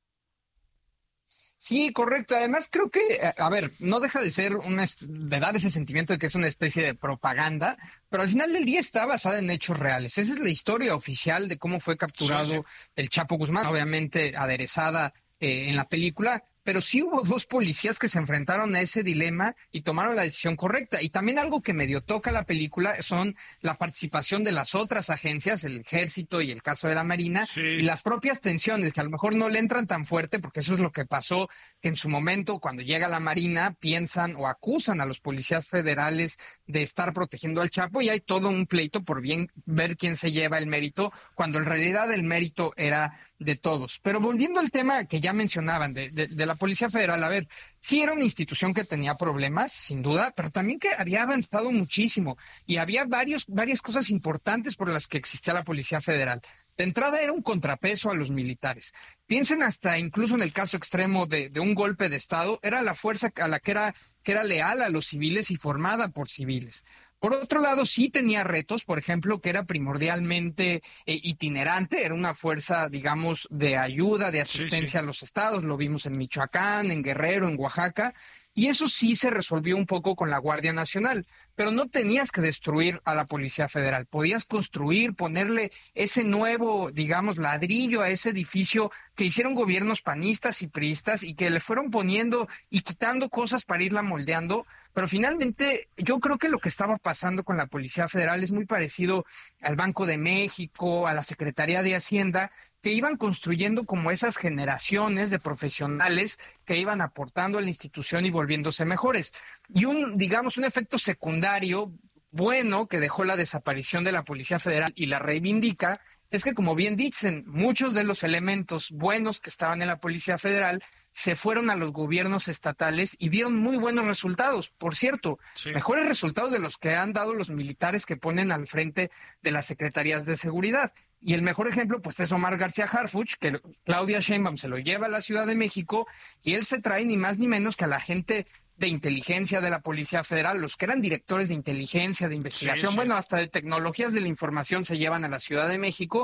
Sí, correcto. Además, creo que, a ver, no deja de ser, una, de dar ese sentimiento de que es una especie de propaganda, pero al final del día está basada en hechos reales. Esa es la historia oficial de cómo fue capturado sí, sí. el Chapo Guzmán, obviamente aderezada eh, en la película, pero sí hubo dos policías que se enfrentaron a ese dilema y tomaron la decisión correcta. Y también algo que medio toca la película son la participación de las otras agencias, el Ejército y el caso de la Marina, sí. y las propias tensiones, que a lo mejor no le entran tan fuerte, porque eso es lo que pasó, que en su momento, cuando llega la Marina, piensan o acusan a los policías federales de estar protegiendo al Chapo, y hay todo un pleito por bien ver quién se lleva el mérito, cuando en realidad el mérito era de todos. Pero volviendo al tema que ya mencionaban, de, de, de la Policía Federal, a ver, sí era una institución que tenía problemas, sin duda, pero también que había avanzado muchísimo, y había varios, varias cosas importantes por las que existía la Policía Federal. De entrada era un contrapeso a los militares. Piensen hasta incluso en el caso extremo de, de un golpe de Estado, era la fuerza a la que era, que era leal a los civiles y formada por civiles. Por otro lado, sí tenía retos, por ejemplo, que era primordialmente eh, itinerante, era una fuerza, digamos, de ayuda, de asistencia sí, sí. a los estados, lo vimos en Michoacán, en Guerrero, en Oaxaca, y eso sí se resolvió un poco con la Guardia Nacional, pero no tenías que destruir a la Policía Federal, podías construir, ponerle ese nuevo, digamos, ladrillo a ese edificio que hicieron gobiernos panistas y priistas y que le fueron poniendo y quitando cosas para irla moldeando, pero finalmente yo creo que lo que estaba pasando con la Policía Federal es muy parecido al Banco de México, a la Secretaría de Hacienda, que iban construyendo como esas generaciones de profesionales que iban aportando a la institución y volviéndose mejores. Y un, digamos, un efecto secundario bueno que dejó la desaparición de la Policía Federal y la reivindica es que, como bien dicen, muchos de los elementos buenos que estaban en la Policía Federal se fueron a los gobiernos estatales y dieron muy buenos resultados. Por cierto, sí. mejores resultados de los que han dado los militares que ponen al frente de las secretarías de seguridad. Y el mejor ejemplo, pues, es Omar García Harfuch, que Claudia Sheinbaum se lo lleva a la Ciudad de México y él se trae ni más ni menos que a la gente de inteligencia de la Policía Federal, los que eran directores de inteligencia, de investigación, sí, sí. bueno, hasta de tecnologías de la información se llevan a la Ciudad de México,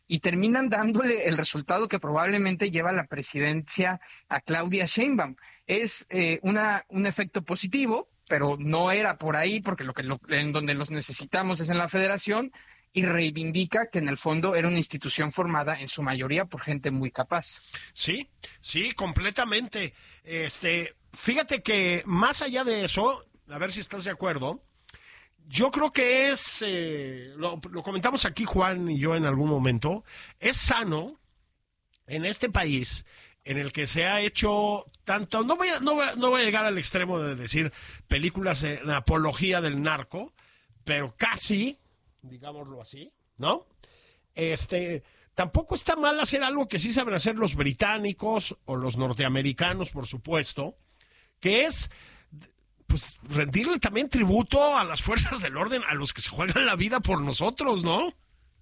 y terminan dándole el resultado que probablemente lleva la presidencia a Claudia Sheinbaum. Es eh, una, un efecto positivo, pero no era por ahí, porque lo que lo, en donde los necesitamos es en la federación, y reivindica que en el fondo era una institución formada en su mayoría por gente muy capaz. Sí, sí, completamente. Este, fíjate que más allá de eso, a ver si estás de acuerdo, yo creo que es, eh, lo, lo comentamos aquí Juan y yo en algún momento, es sano en este país en el que se ha hecho tanto, no voy a, no voy a, no voy a llegar al extremo de decir películas en apología del narco, pero casi, digámoslo así, ¿no? Este, tampoco está mal hacer algo que sí saben hacer los británicos o los norteamericanos, por supuesto, que es pues rendirle también tributo a las fuerzas del orden, a los que se juegan la vida por nosotros, ¿no?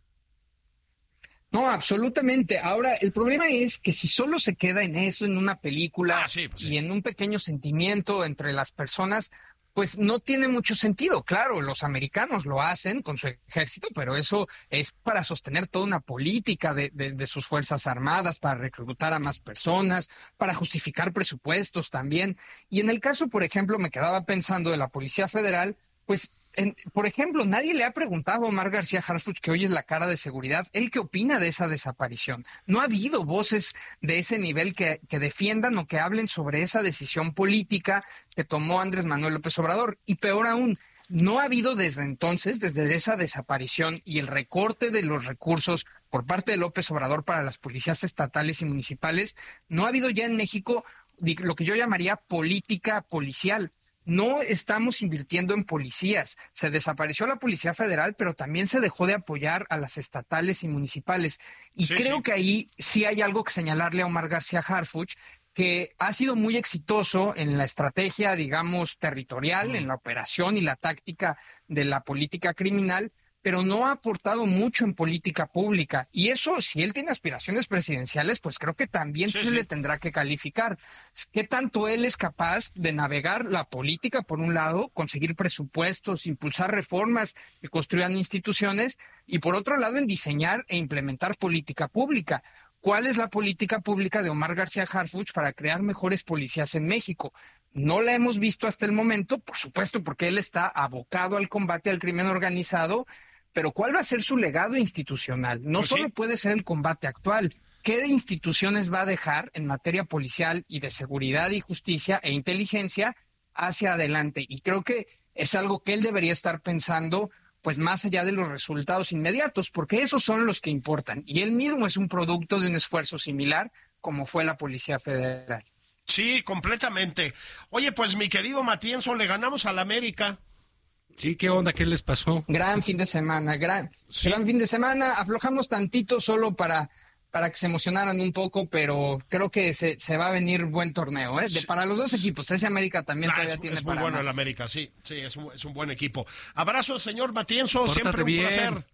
No, absolutamente. Ahora, el problema es que si solo se queda en eso, en una película ah, sí, pues sí. y en un pequeño sentimiento entre las personas, pues no tiene mucho sentido. Claro, los americanos lo hacen con su ejército, pero eso es para sostener toda una política de, de, de sus fuerzas armadas, para reclutar a más personas, para justificar presupuestos también. Y en el caso, por ejemplo, me quedaba pensando de la Policía Federal, pues, en, por ejemplo, nadie le ha preguntado a Omar García Harfuch, que hoy es la cara de seguridad, ¿él qué opina de esa desaparición? No ha habido voces de ese nivel que, que defiendan o que hablen sobre esa decisión política que tomó Andrés Manuel López Obrador. Y peor aún, no ha habido desde entonces, desde esa desaparición y el recorte de los recursos por parte de López Obrador para las policías estatales y municipales, no ha habido ya en México lo que yo llamaría política policial. No estamos invirtiendo en policías. Se desapareció la Policía Federal, pero también se dejó de apoyar a las estatales y municipales. Y sí, creo sí. que ahí sí hay algo que señalarle a Omar García Harfuch, que ha sido muy exitoso en la estrategia, digamos, territorial, mm. en la operación y la táctica de la política criminal, pero no ha aportado mucho en política pública. Y eso, si él tiene aspiraciones presidenciales, pues creo que también sí, se sí. le tendrá que calificar. ¿Qué tanto él es capaz de navegar la política, por un lado, conseguir presupuestos, impulsar reformas que construyan instituciones, y por otro lado, en diseñar e implementar política pública? ¿Cuál es la política pública de Omar García Harfuch para crear mejores policías en México? No la hemos visto hasta el momento, por supuesto, porque él está abocado al combate al crimen organizado, pero ¿cuál va a ser su legado institucional? No pues solo sí. puede ser el combate actual. ¿Qué instituciones va a dejar en materia policial y de seguridad y justicia e inteligencia hacia adelante? Y creo que es algo que él debería estar pensando, pues más allá de los resultados inmediatos, porque esos son los que importan. Y él mismo es un producto de un esfuerzo similar como fue la Policía Federal. Sí, completamente. Oye, pues mi querido Matienzo, le ganamos al América. Sí, ¿qué onda? ¿Qué les pasó? Gran fin de semana, gran, sí. gran fin de semana. Aflojamos tantito solo para, para que se emocionaran un poco, pero creo que se, se va a venir buen torneo, ¿eh? De, sí. Para los dos equipos. Ese América también ah, todavía es, tiene es para muy bueno más. el América, sí. Sí, es un, es un buen equipo. Abrazo, señor Matienzo. Pórtate siempre un bien. placer.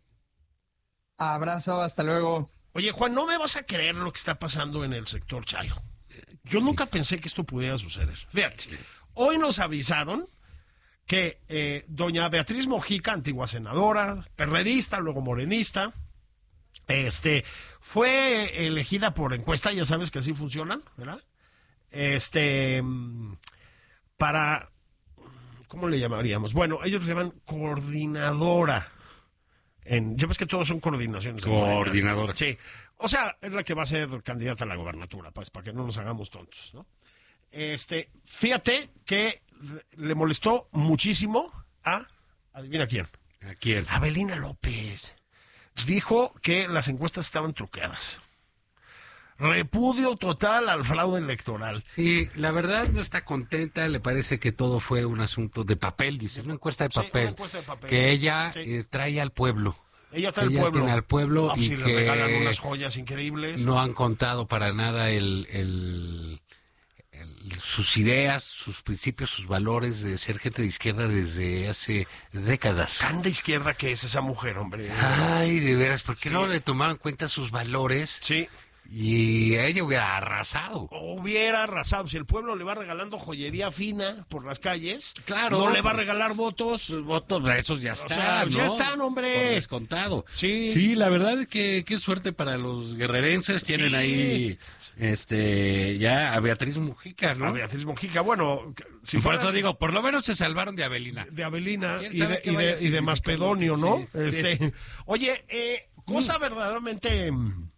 Abrazo, hasta luego. Oye, Juan, no me vas a creer lo que está pasando en el sector Chayo. Yo nunca pensé que esto pudiera suceder. Fíjate, hoy nos avisaron que eh, doña Beatriz Mojica, antigua senadora, perredista, luego morenista, este, fue elegida por encuesta, ya sabes que así funcionan, ¿verdad? Este, para, ¿cómo le llamaríamos? Bueno, ellos le llaman coordinadora. En, ya ves que todos son coordinaciones. Coordinadora. Sí. O sea, es la que va a ser candidata a la gobernatura, pues, para que no nos hagamos tontos, ¿no? Este, fíjate que le molestó muchísimo a, adivina quién. ¿A quién? A Belina López. Dijo que las encuestas estaban truqueadas. Repudio total al fraude electoral. Sí, la verdad no está contenta, le parece que todo fue un asunto de papel, dice, una encuesta de papel, sí, una encuesta de papel. Que ella sí. eh, trae al pueblo. Ella trae ella al pueblo. Tiene al pueblo no, y si que le regalan unas joyas increíbles. No han contado para nada el, el, el, sus ideas, sus principios, sus valores de ser gente de izquierda desde hace décadas. Tan de izquierda que es esa mujer, hombre. Ay, de veras, ¿por qué sí. no le tomaron en cuenta sus valores? Sí. y ella hubiera arrasado. Hubiera arrasado. Si el pueblo le va regalando joyería fina por las calles, claro, no le va a regalar votos. Los votos, esos ya están, o sea, ¿no? Ya están, hombre. Por descontado. Sí. Sí, la verdad es que qué suerte para los guerrerenses. Tienen sí. ahí este ya a Beatriz Mujica, ¿no? A Beatriz Mujica, bueno. Si por eso digo, por lo menos se salvaron de Avelina. De Avelina y de, y, de, y de Maspedonio, ¿no? Sí. Este, oye, eh, cosa mm. verdaderamente...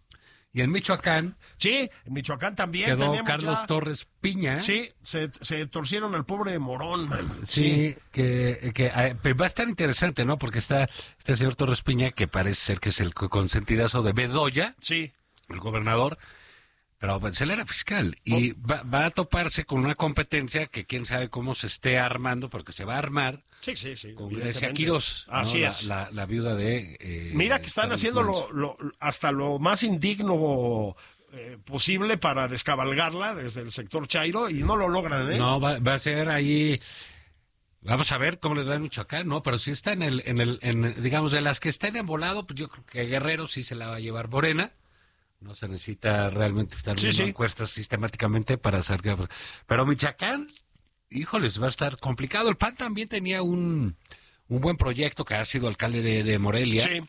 Y en Michoacán. Sí, en Michoacán también. Quedó Carlos ya... Torres Piña. Sí, se, se torcieron al pobre Morón, man. Sí, sí. que, que eh, va a estar interesante, ¿no? Porque está este señor Torres Piña, que parece ser que es el consentidazo de Bedoya. Sí. El gobernador. Pero pues, él era fiscal. Y oh. va, va a toparse con una competencia que quién sabe cómo se esté armando, porque se va a armar. Sí, sí, sí. Con Grecia Quirós, Así ¿no? es. La, la, la viuda de... Eh, Mira que están haciendo lo, lo, hasta lo más indigno eh, posible para descabalgarla desde el sector chairo y no lo logran, ¿eh? No, va, va a ser ahí... Vamos a ver cómo les va en Michoacán, ¿no? Pero si está en el, en el, en, digamos, de las que estén en volado, pues yo creo que Guerrero sí se la va a llevar Morena. No se necesita realmente estar sí, viendo sí. encuestas sistemáticamente para saber... Pero Michoacán... Híjoles, va a estar complicado. El P A N también tenía un, un buen proyecto, que ha sido alcalde de, de Morelia, sí.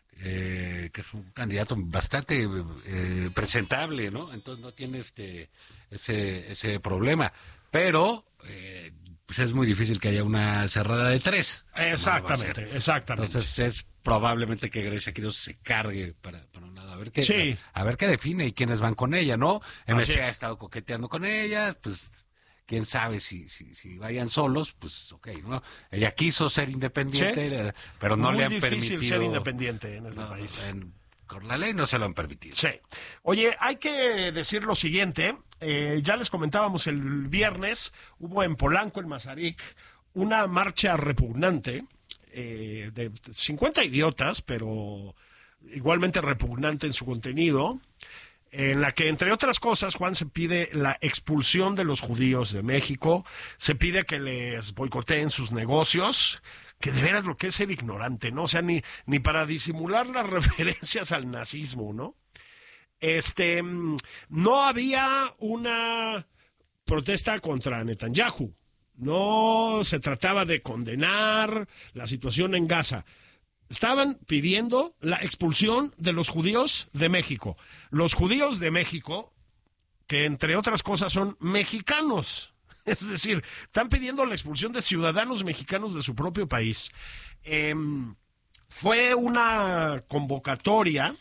eh, que es un candidato bastante eh, presentable, ¿no? Entonces no tiene este ese ese problema. Pero eh, pues es muy difícil que haya una cerrada de tres. Exactamente, no exactamente. Entonces es probablemente que Grecia Quirós se cargue para, para un lado. A ver qué, sí. a, a ver qué define y quiénes van con ella, ¿no? M C ha es. estado coqueteando con ella, pues... Quién sabe si, si si vayan solos, pues ok, ¿no? Ella quiso ser independiente, sí. pero no Muy le han difícil permitido... ser independiente en este no, país. En, con la ley no se lo han permitido. Sí. Oye, hay que decir lo siguiente, eh, ya les comentábamos el viernes, hubo en Polanco, en Mazarik, una marcha repugnante eh, de cincuenta idiotas, pero igualmente repugnante en su contenido, en la que, entre otras cosas, Juan, se pide la expulsión de los judíos de México, se pide que les boicoteen sus negocios, que de veras lo que es ser ignorante, ¿no? O sea, ni, ni para disimular las referencias al nazismo, ¿no? Este, no había una protesta contra Netanyahu, no se trataba de condenar la situación en Gaza. Estaban pidiendo la expulsión de los judíos de México. Los judíos de México, que entre otras cosas son mexicanos. Es decir, están pidiendo la expulsión de ciudadanos mexicanos de su propio país. Eh, fue una convocatoria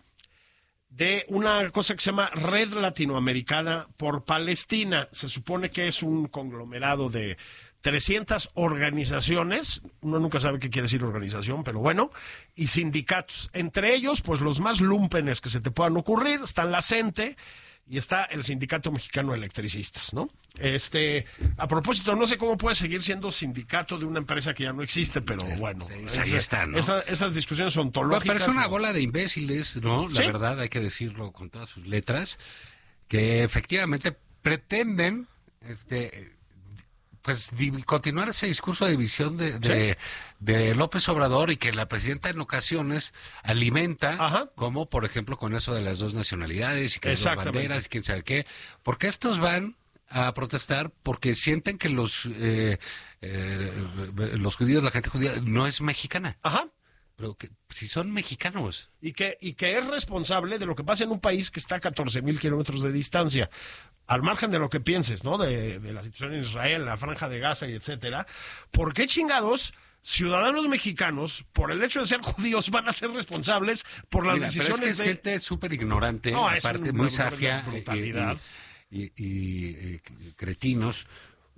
de una cosa que se llama Red Latinoamericana por Palestina. Se supone que es un conglomerado de trescientas organizaciones, uno nunca sabe qué quiere decir organización, pero bueno, y sindicatos. Entre ellos, pues los más lúmpenes que se te puedan ocurrir, están la CENTE y está el Sindicato Mexicano de Electricistas, ¿no? Este, a propósito, no sé cómo puede seguir siendo sindicato de una empresa que ya no existe, pero bueno, sí, sí, ahí está, ¿no? Esa, esas discusiones ontológicas. Pero es una ¿no? bola de imbéciles, ¿no? La ¿Sí? verdad, hay que decirlo con todas sus letras, que efectivamente pretenden, este... pues continuar ese discurso de división de, de, ¿sí? de López Obrador, y que la presidenta en ocasiones alimenta, Ajá. como por ejemplo con eso de las dos nacionalidades y que las dos banderas y quién sabe qué, porque estos van a protestar porque sienten que los eh, eh, los judíos, la gente judía no es mexicana. Ajá. Pero que si son mexicanos. Y que, y que es responsable de lo que pasa en un país que está a catorce mil kilómetros de distancia. Al margen de lo que pienses, ¿no? De, de la situación en Israel, la franja de Gaza y etcétera. ¿Por qué chingados ciudadanos mexicanos, por el hecho de ser judíos, van a ser responsables por las Mira, decisiones pero es que de... es gente súper ignorante, no, aparte un, muy una, safia brutalidad. y, y, y, y, y cretinos.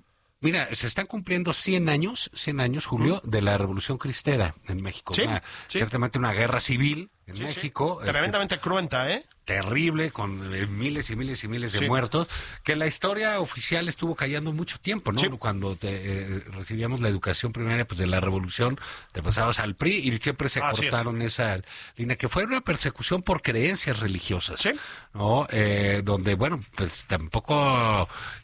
Mira, se están cumpliendo cien años, cien años, Julio, de la Revolución Cristera en México. Sí, una, sí. Ciertamente una guerra civil en sí, México. Sí. Tremendamente este, cruenta, ¿eh? Terrible, con eh, miles y miles y miles de sí. muertos, que la historia oficial estuvo callando mucho tiempo, ¿no? Sí. Cuando te, eh, recibíamos la educación primaria, pues de la Revolución, te pasabas al P R I y siempre se Así cortaron es. esa línea, que fue una persecución por creencias religiosas, ¿sí? ¿no? Eh, donde, bueno, pues tampoco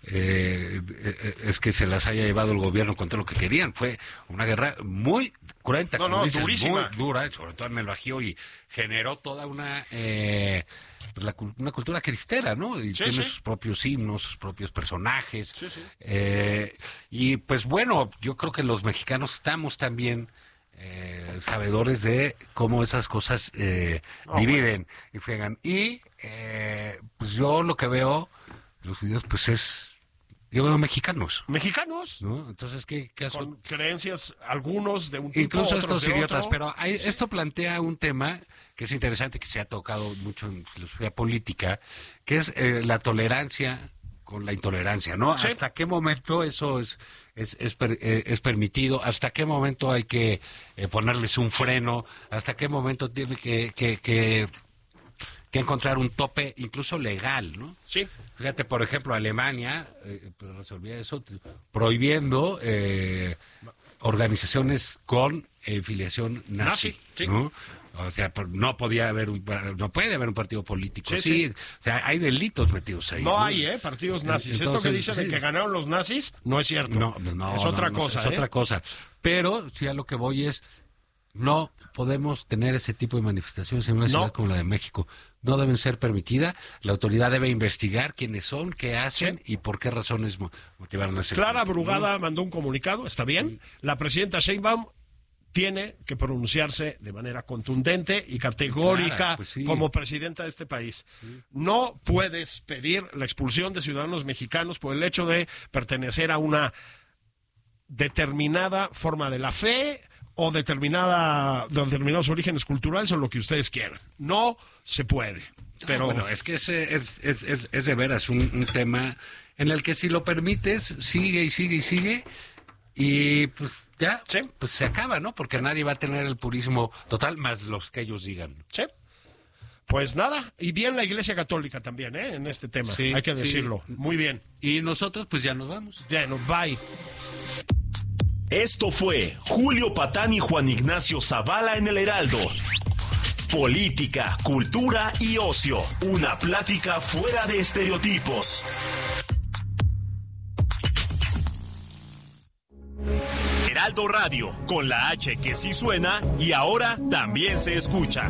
eh, es que se las haya llevado el gobierno contra lo que querían, fue una guerra muy cruenta, no, como no, dices, durísima. muy dura, sobre todo en el Bajío, y generó toda una... Eh, la, una cultura cristera, ¿no? Y Sí, tiene sí. sus propios himnos, sus propios personajes. Sí, sí. Eh, y pues bueno, yo creo que los mexicanos estamos también eh, sabedores de cómo esas cosas eh, No, dividen y friegan. Y eh, pues yo lo que veo en los videos pues es, yo veo mexicanos. Mexicanos. ¿No? Entonces, ¿qué, qué hace? Con creencias, algunos de un tipo, Incluso otros estos de idiotas, otro. pero hay, esto plantea un tema que es interesante, que se ha tocado mucho en filosofía política, que es eh, la tolerancia con la intolerancia, ¿no? Sí. ¿Hasta qué momento eso es es, es, per- eh, es permitido? ¿Hasta qué momento hay que eh, ponerles un freno? ¿Hasta qué momento tiene que, que, que, que encontrar un tope incluso legal, ¿no? Sí. Fíjate, por ejemplo, Alemania eh, pues resolvía eso t- prohibiendo eh, organizaciones con eh, filiación nazi, Nazi, sí. ¿no? O sea, por- no podía haber un, no puede haber un partido político Sí, así. sí. O sea, hay delitos metidos ahí. No hay, ¿eh? Partidos nazis. Esto que Entonces, dicen de sí. que ganaron los nazis no es cierto. No, no, es no, otra no, cosa, es ¿eh? otra cosa. Pero sí, a lo que voy es, no podemos tener ese tipo de manifestaciones en una No. ciudad como la de México. No deben ser permitidas. La autoridad debe investigar quiénes son, qué hacen y por qué razones mo- motivaron a hacer. Clara Brugada mandó un comunicado, está bien. La presidenta Sheinbaum tiene que pronunciarse de manera contundente y categórica Clara, pues sí. como presidenta de este país. No puedes pedir la expulsión de ciudadanos mexicanos por el hecho de pertenecer a una determinada forma de la fe o determinada de determinados orígenes culturales o lo que ustedes quieran. No se puede. Pero Bueno, es que es, es, es, es- es de veras un, un tema en el que si lo permites, sigue y sigue y sigue, y pues ya, pues se acaba, ¿no? Porque nadie va a tener el purismo total, más los que ellos digan. Sí. Pues nada, y bien la Iglesia Católica también, ¿eh? En este tema, Sí, hay que sí. decirlo. Muy bien. Y nosotros, pues ya nos vamos. Ya, no, bye. Esto fue Julio Patán y Juan Ignacio Zavala en el Heraldo. Política, cultura y ocio. Una plática fuera de estereotipos. Heraldo Radio, con la H que sí suena y ahora también se escucha.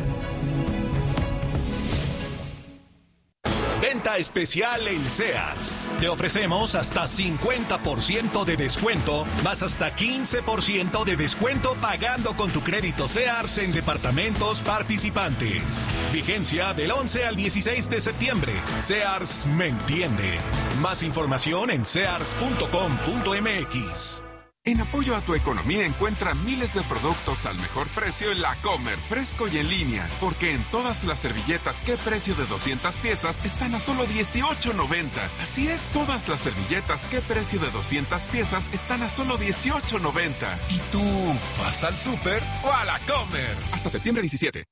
Venta especial en Sears. Te ofrecemos hasta cincuenta por ciento de descuento, más hasta quince por ciento de descuento pagando con tu crédito Sears en departamentos participantes. Vigencia del once al dieciséis de septiembre. Sears me entiende. Más información en sears punto com punto m x. En apoyo a tu economía encuentra miles de productos al mejor precio en La Comer, fresco y en línea, porque en todas las servilletas ¿Qué precio de doscientas piezas? Están a solo dieciocho noventa. Así es, todas las servilletas ¿Qué precio de doscientas piezas? Están a solo dieciocho noventa. ¿Y tú vas al súper o a La Comer? Hasta septiembre diecisiete.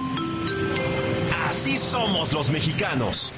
Así somos los mexicanos.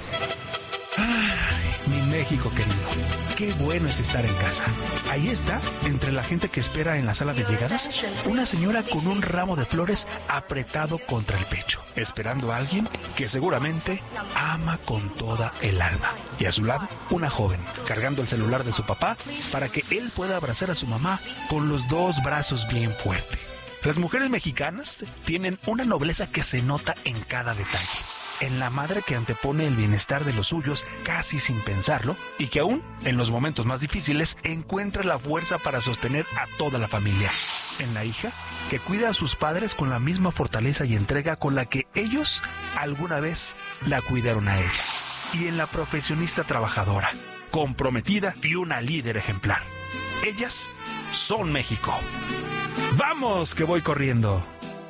Mi México querido, qué bueno es estar en casa. Ahí está, entre la gente que espera en la sala de llegadas, una señora con un ramo de flores apretado contra el pecho, esperando a alguien que seguramente ama con toda el alma. Y a su lado, una joven, cargando el celular de su papá para que él pueda abrazar a su mamá con los dos brazos bien fuerte. Las mujeres mexicanas tienen una nobleza que se nota en cada detalle. En la madre que antepone el bienestar de los suyos casi sin pensarlo y que aún en los momentos más difíciles encuentra la fuerza para sostener a toda la familia. En la hija que cuida a sus padres con la misma fortaleza y entrega con la que ellos alguna vez la cuidaron a ella. Y en la profesionista trabajadora, comprometida y una líder ejemplar. Ellas son México. ¡Vamos que voy corriendo!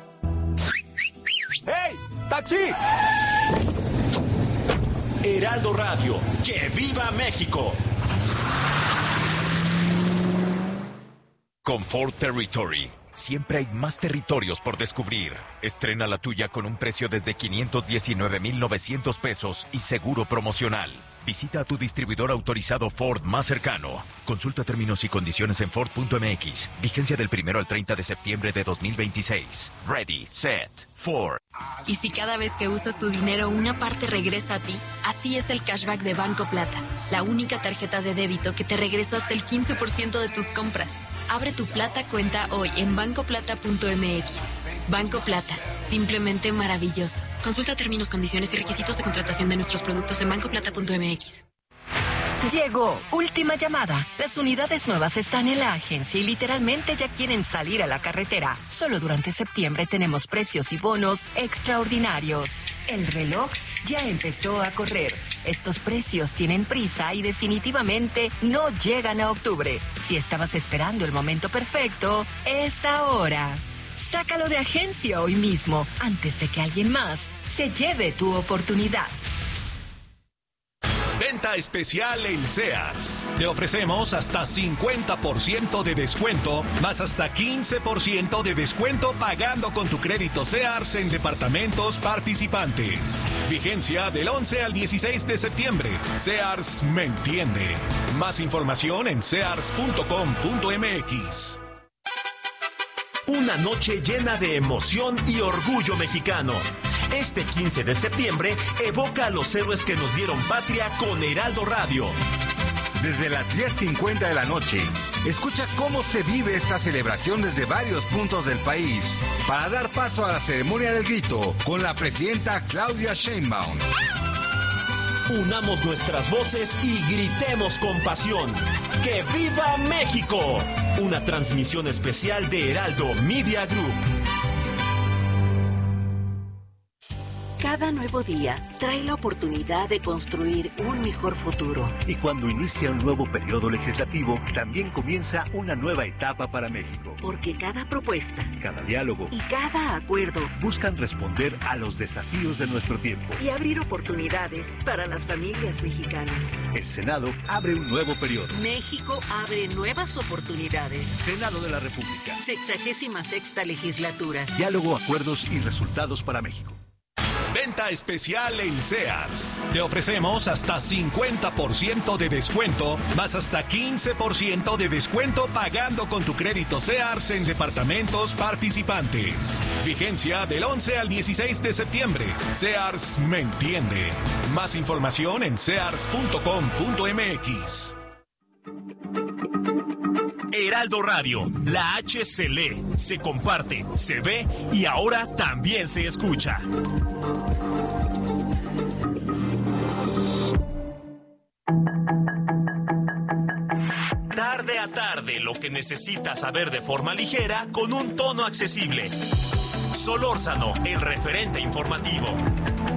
¡Hey! ¡Taxi! Heraldo Radio, ¡que viva México! Comfort Territory. Siempre hay más territorios por descubrir. Estrena la tuya con un precio desde quinientos diecinueve mil novecientos pesos y seguro promocional. Visita a tu distribuidor autorizado Ford más cercano. Consulta términos y condiciones en Ford punto m x. Vigencia del primero al treinta de septiembre de dos mil veintiséis. Ready, set, Ford. Y si cada vez que usas tu dinero una parte regresa a ti, así es el cashback de Banco Plata, la única tarjeta de débito que te regresa hasta el quince por ciento de tus compras. Abre tu Plata cuenta hoy en banco plata punto m x. Banco Plata, simplemente maravilloso. Consulta términos, condiciones y requisitos de contratación de nuestros productos en banco plata punto m x. Llegó, última llamada. Las unidades nuevas están en la agencia y literalmente ya quieren salir a la carretera. Solo durante septiembre tenemos precios y bonos extraordinarios. El reloj ya empezó a correr. Estos precios tienen prisa y definitivamente no llegan a octubre. Si estabas esperando el momento perfecto, es ahora. Sácalo de agencia hoy mismo, antes de que alguien más se lleve tu oportunidad. Venta especial en Sears. Te ofrecemos hasta cincuenta por ciento de descuento, más hasta quince por ciento de descuento pagando con tu crédito Sears en departamentos participantes. Vigencia del once al dieciséis de septiembre. Sears me entiende. Más información en sears punto com punto m x. Una noche llena de emoción y orgullo mexicano. Este quince de septiembre evoca a los héroes que nos dieron patria con Heraldo Radio. Desde las diez cincuenta de la noche, escucha cómo se vive esta celebración desde varios puntos del país para dar paso a la ceremonia del grito con la presidenta Claudia Sheinbaum. Unamos nuestras voces y gritemos con pasión. ¡Que viva México! Una transmisión especial de Heraldo Media Group. Cada nuevo día trae la oportunidad de construir un mejor futuro. Y cuando inicia un nuevo periodo legislativo, también comienza una nueva etapa para México. Porque cada propuesta, cada diálogo y cada acuerdo buscan responder a los desafíos de nuestro tiempo y abrir oportunidades para las familias mexicanas. El Senado abre un nuevo periodo. México abre nuevas oportunidades. Senado de la República. Sexagésima sexta legislatura. Diálogo, acuerdos y resultados para México. Venta especial en Sears. Te ofrecemos hasta cincuenta por ciento de descuento, más hasta quince por ciento de descuento pagando con tu crédito Sears en departamentos participantes. Vigencia del once al dieciséis de septiembre. Sears me entiende. Más información en sears punto com punto m x. Heraldo Radio, la H se lee, se comparte, se ve y ahora también se escucha. Tarde a tarde, lo que necesitas saber de forma ligera con un tono accesible. Solórzano, el referente informativo.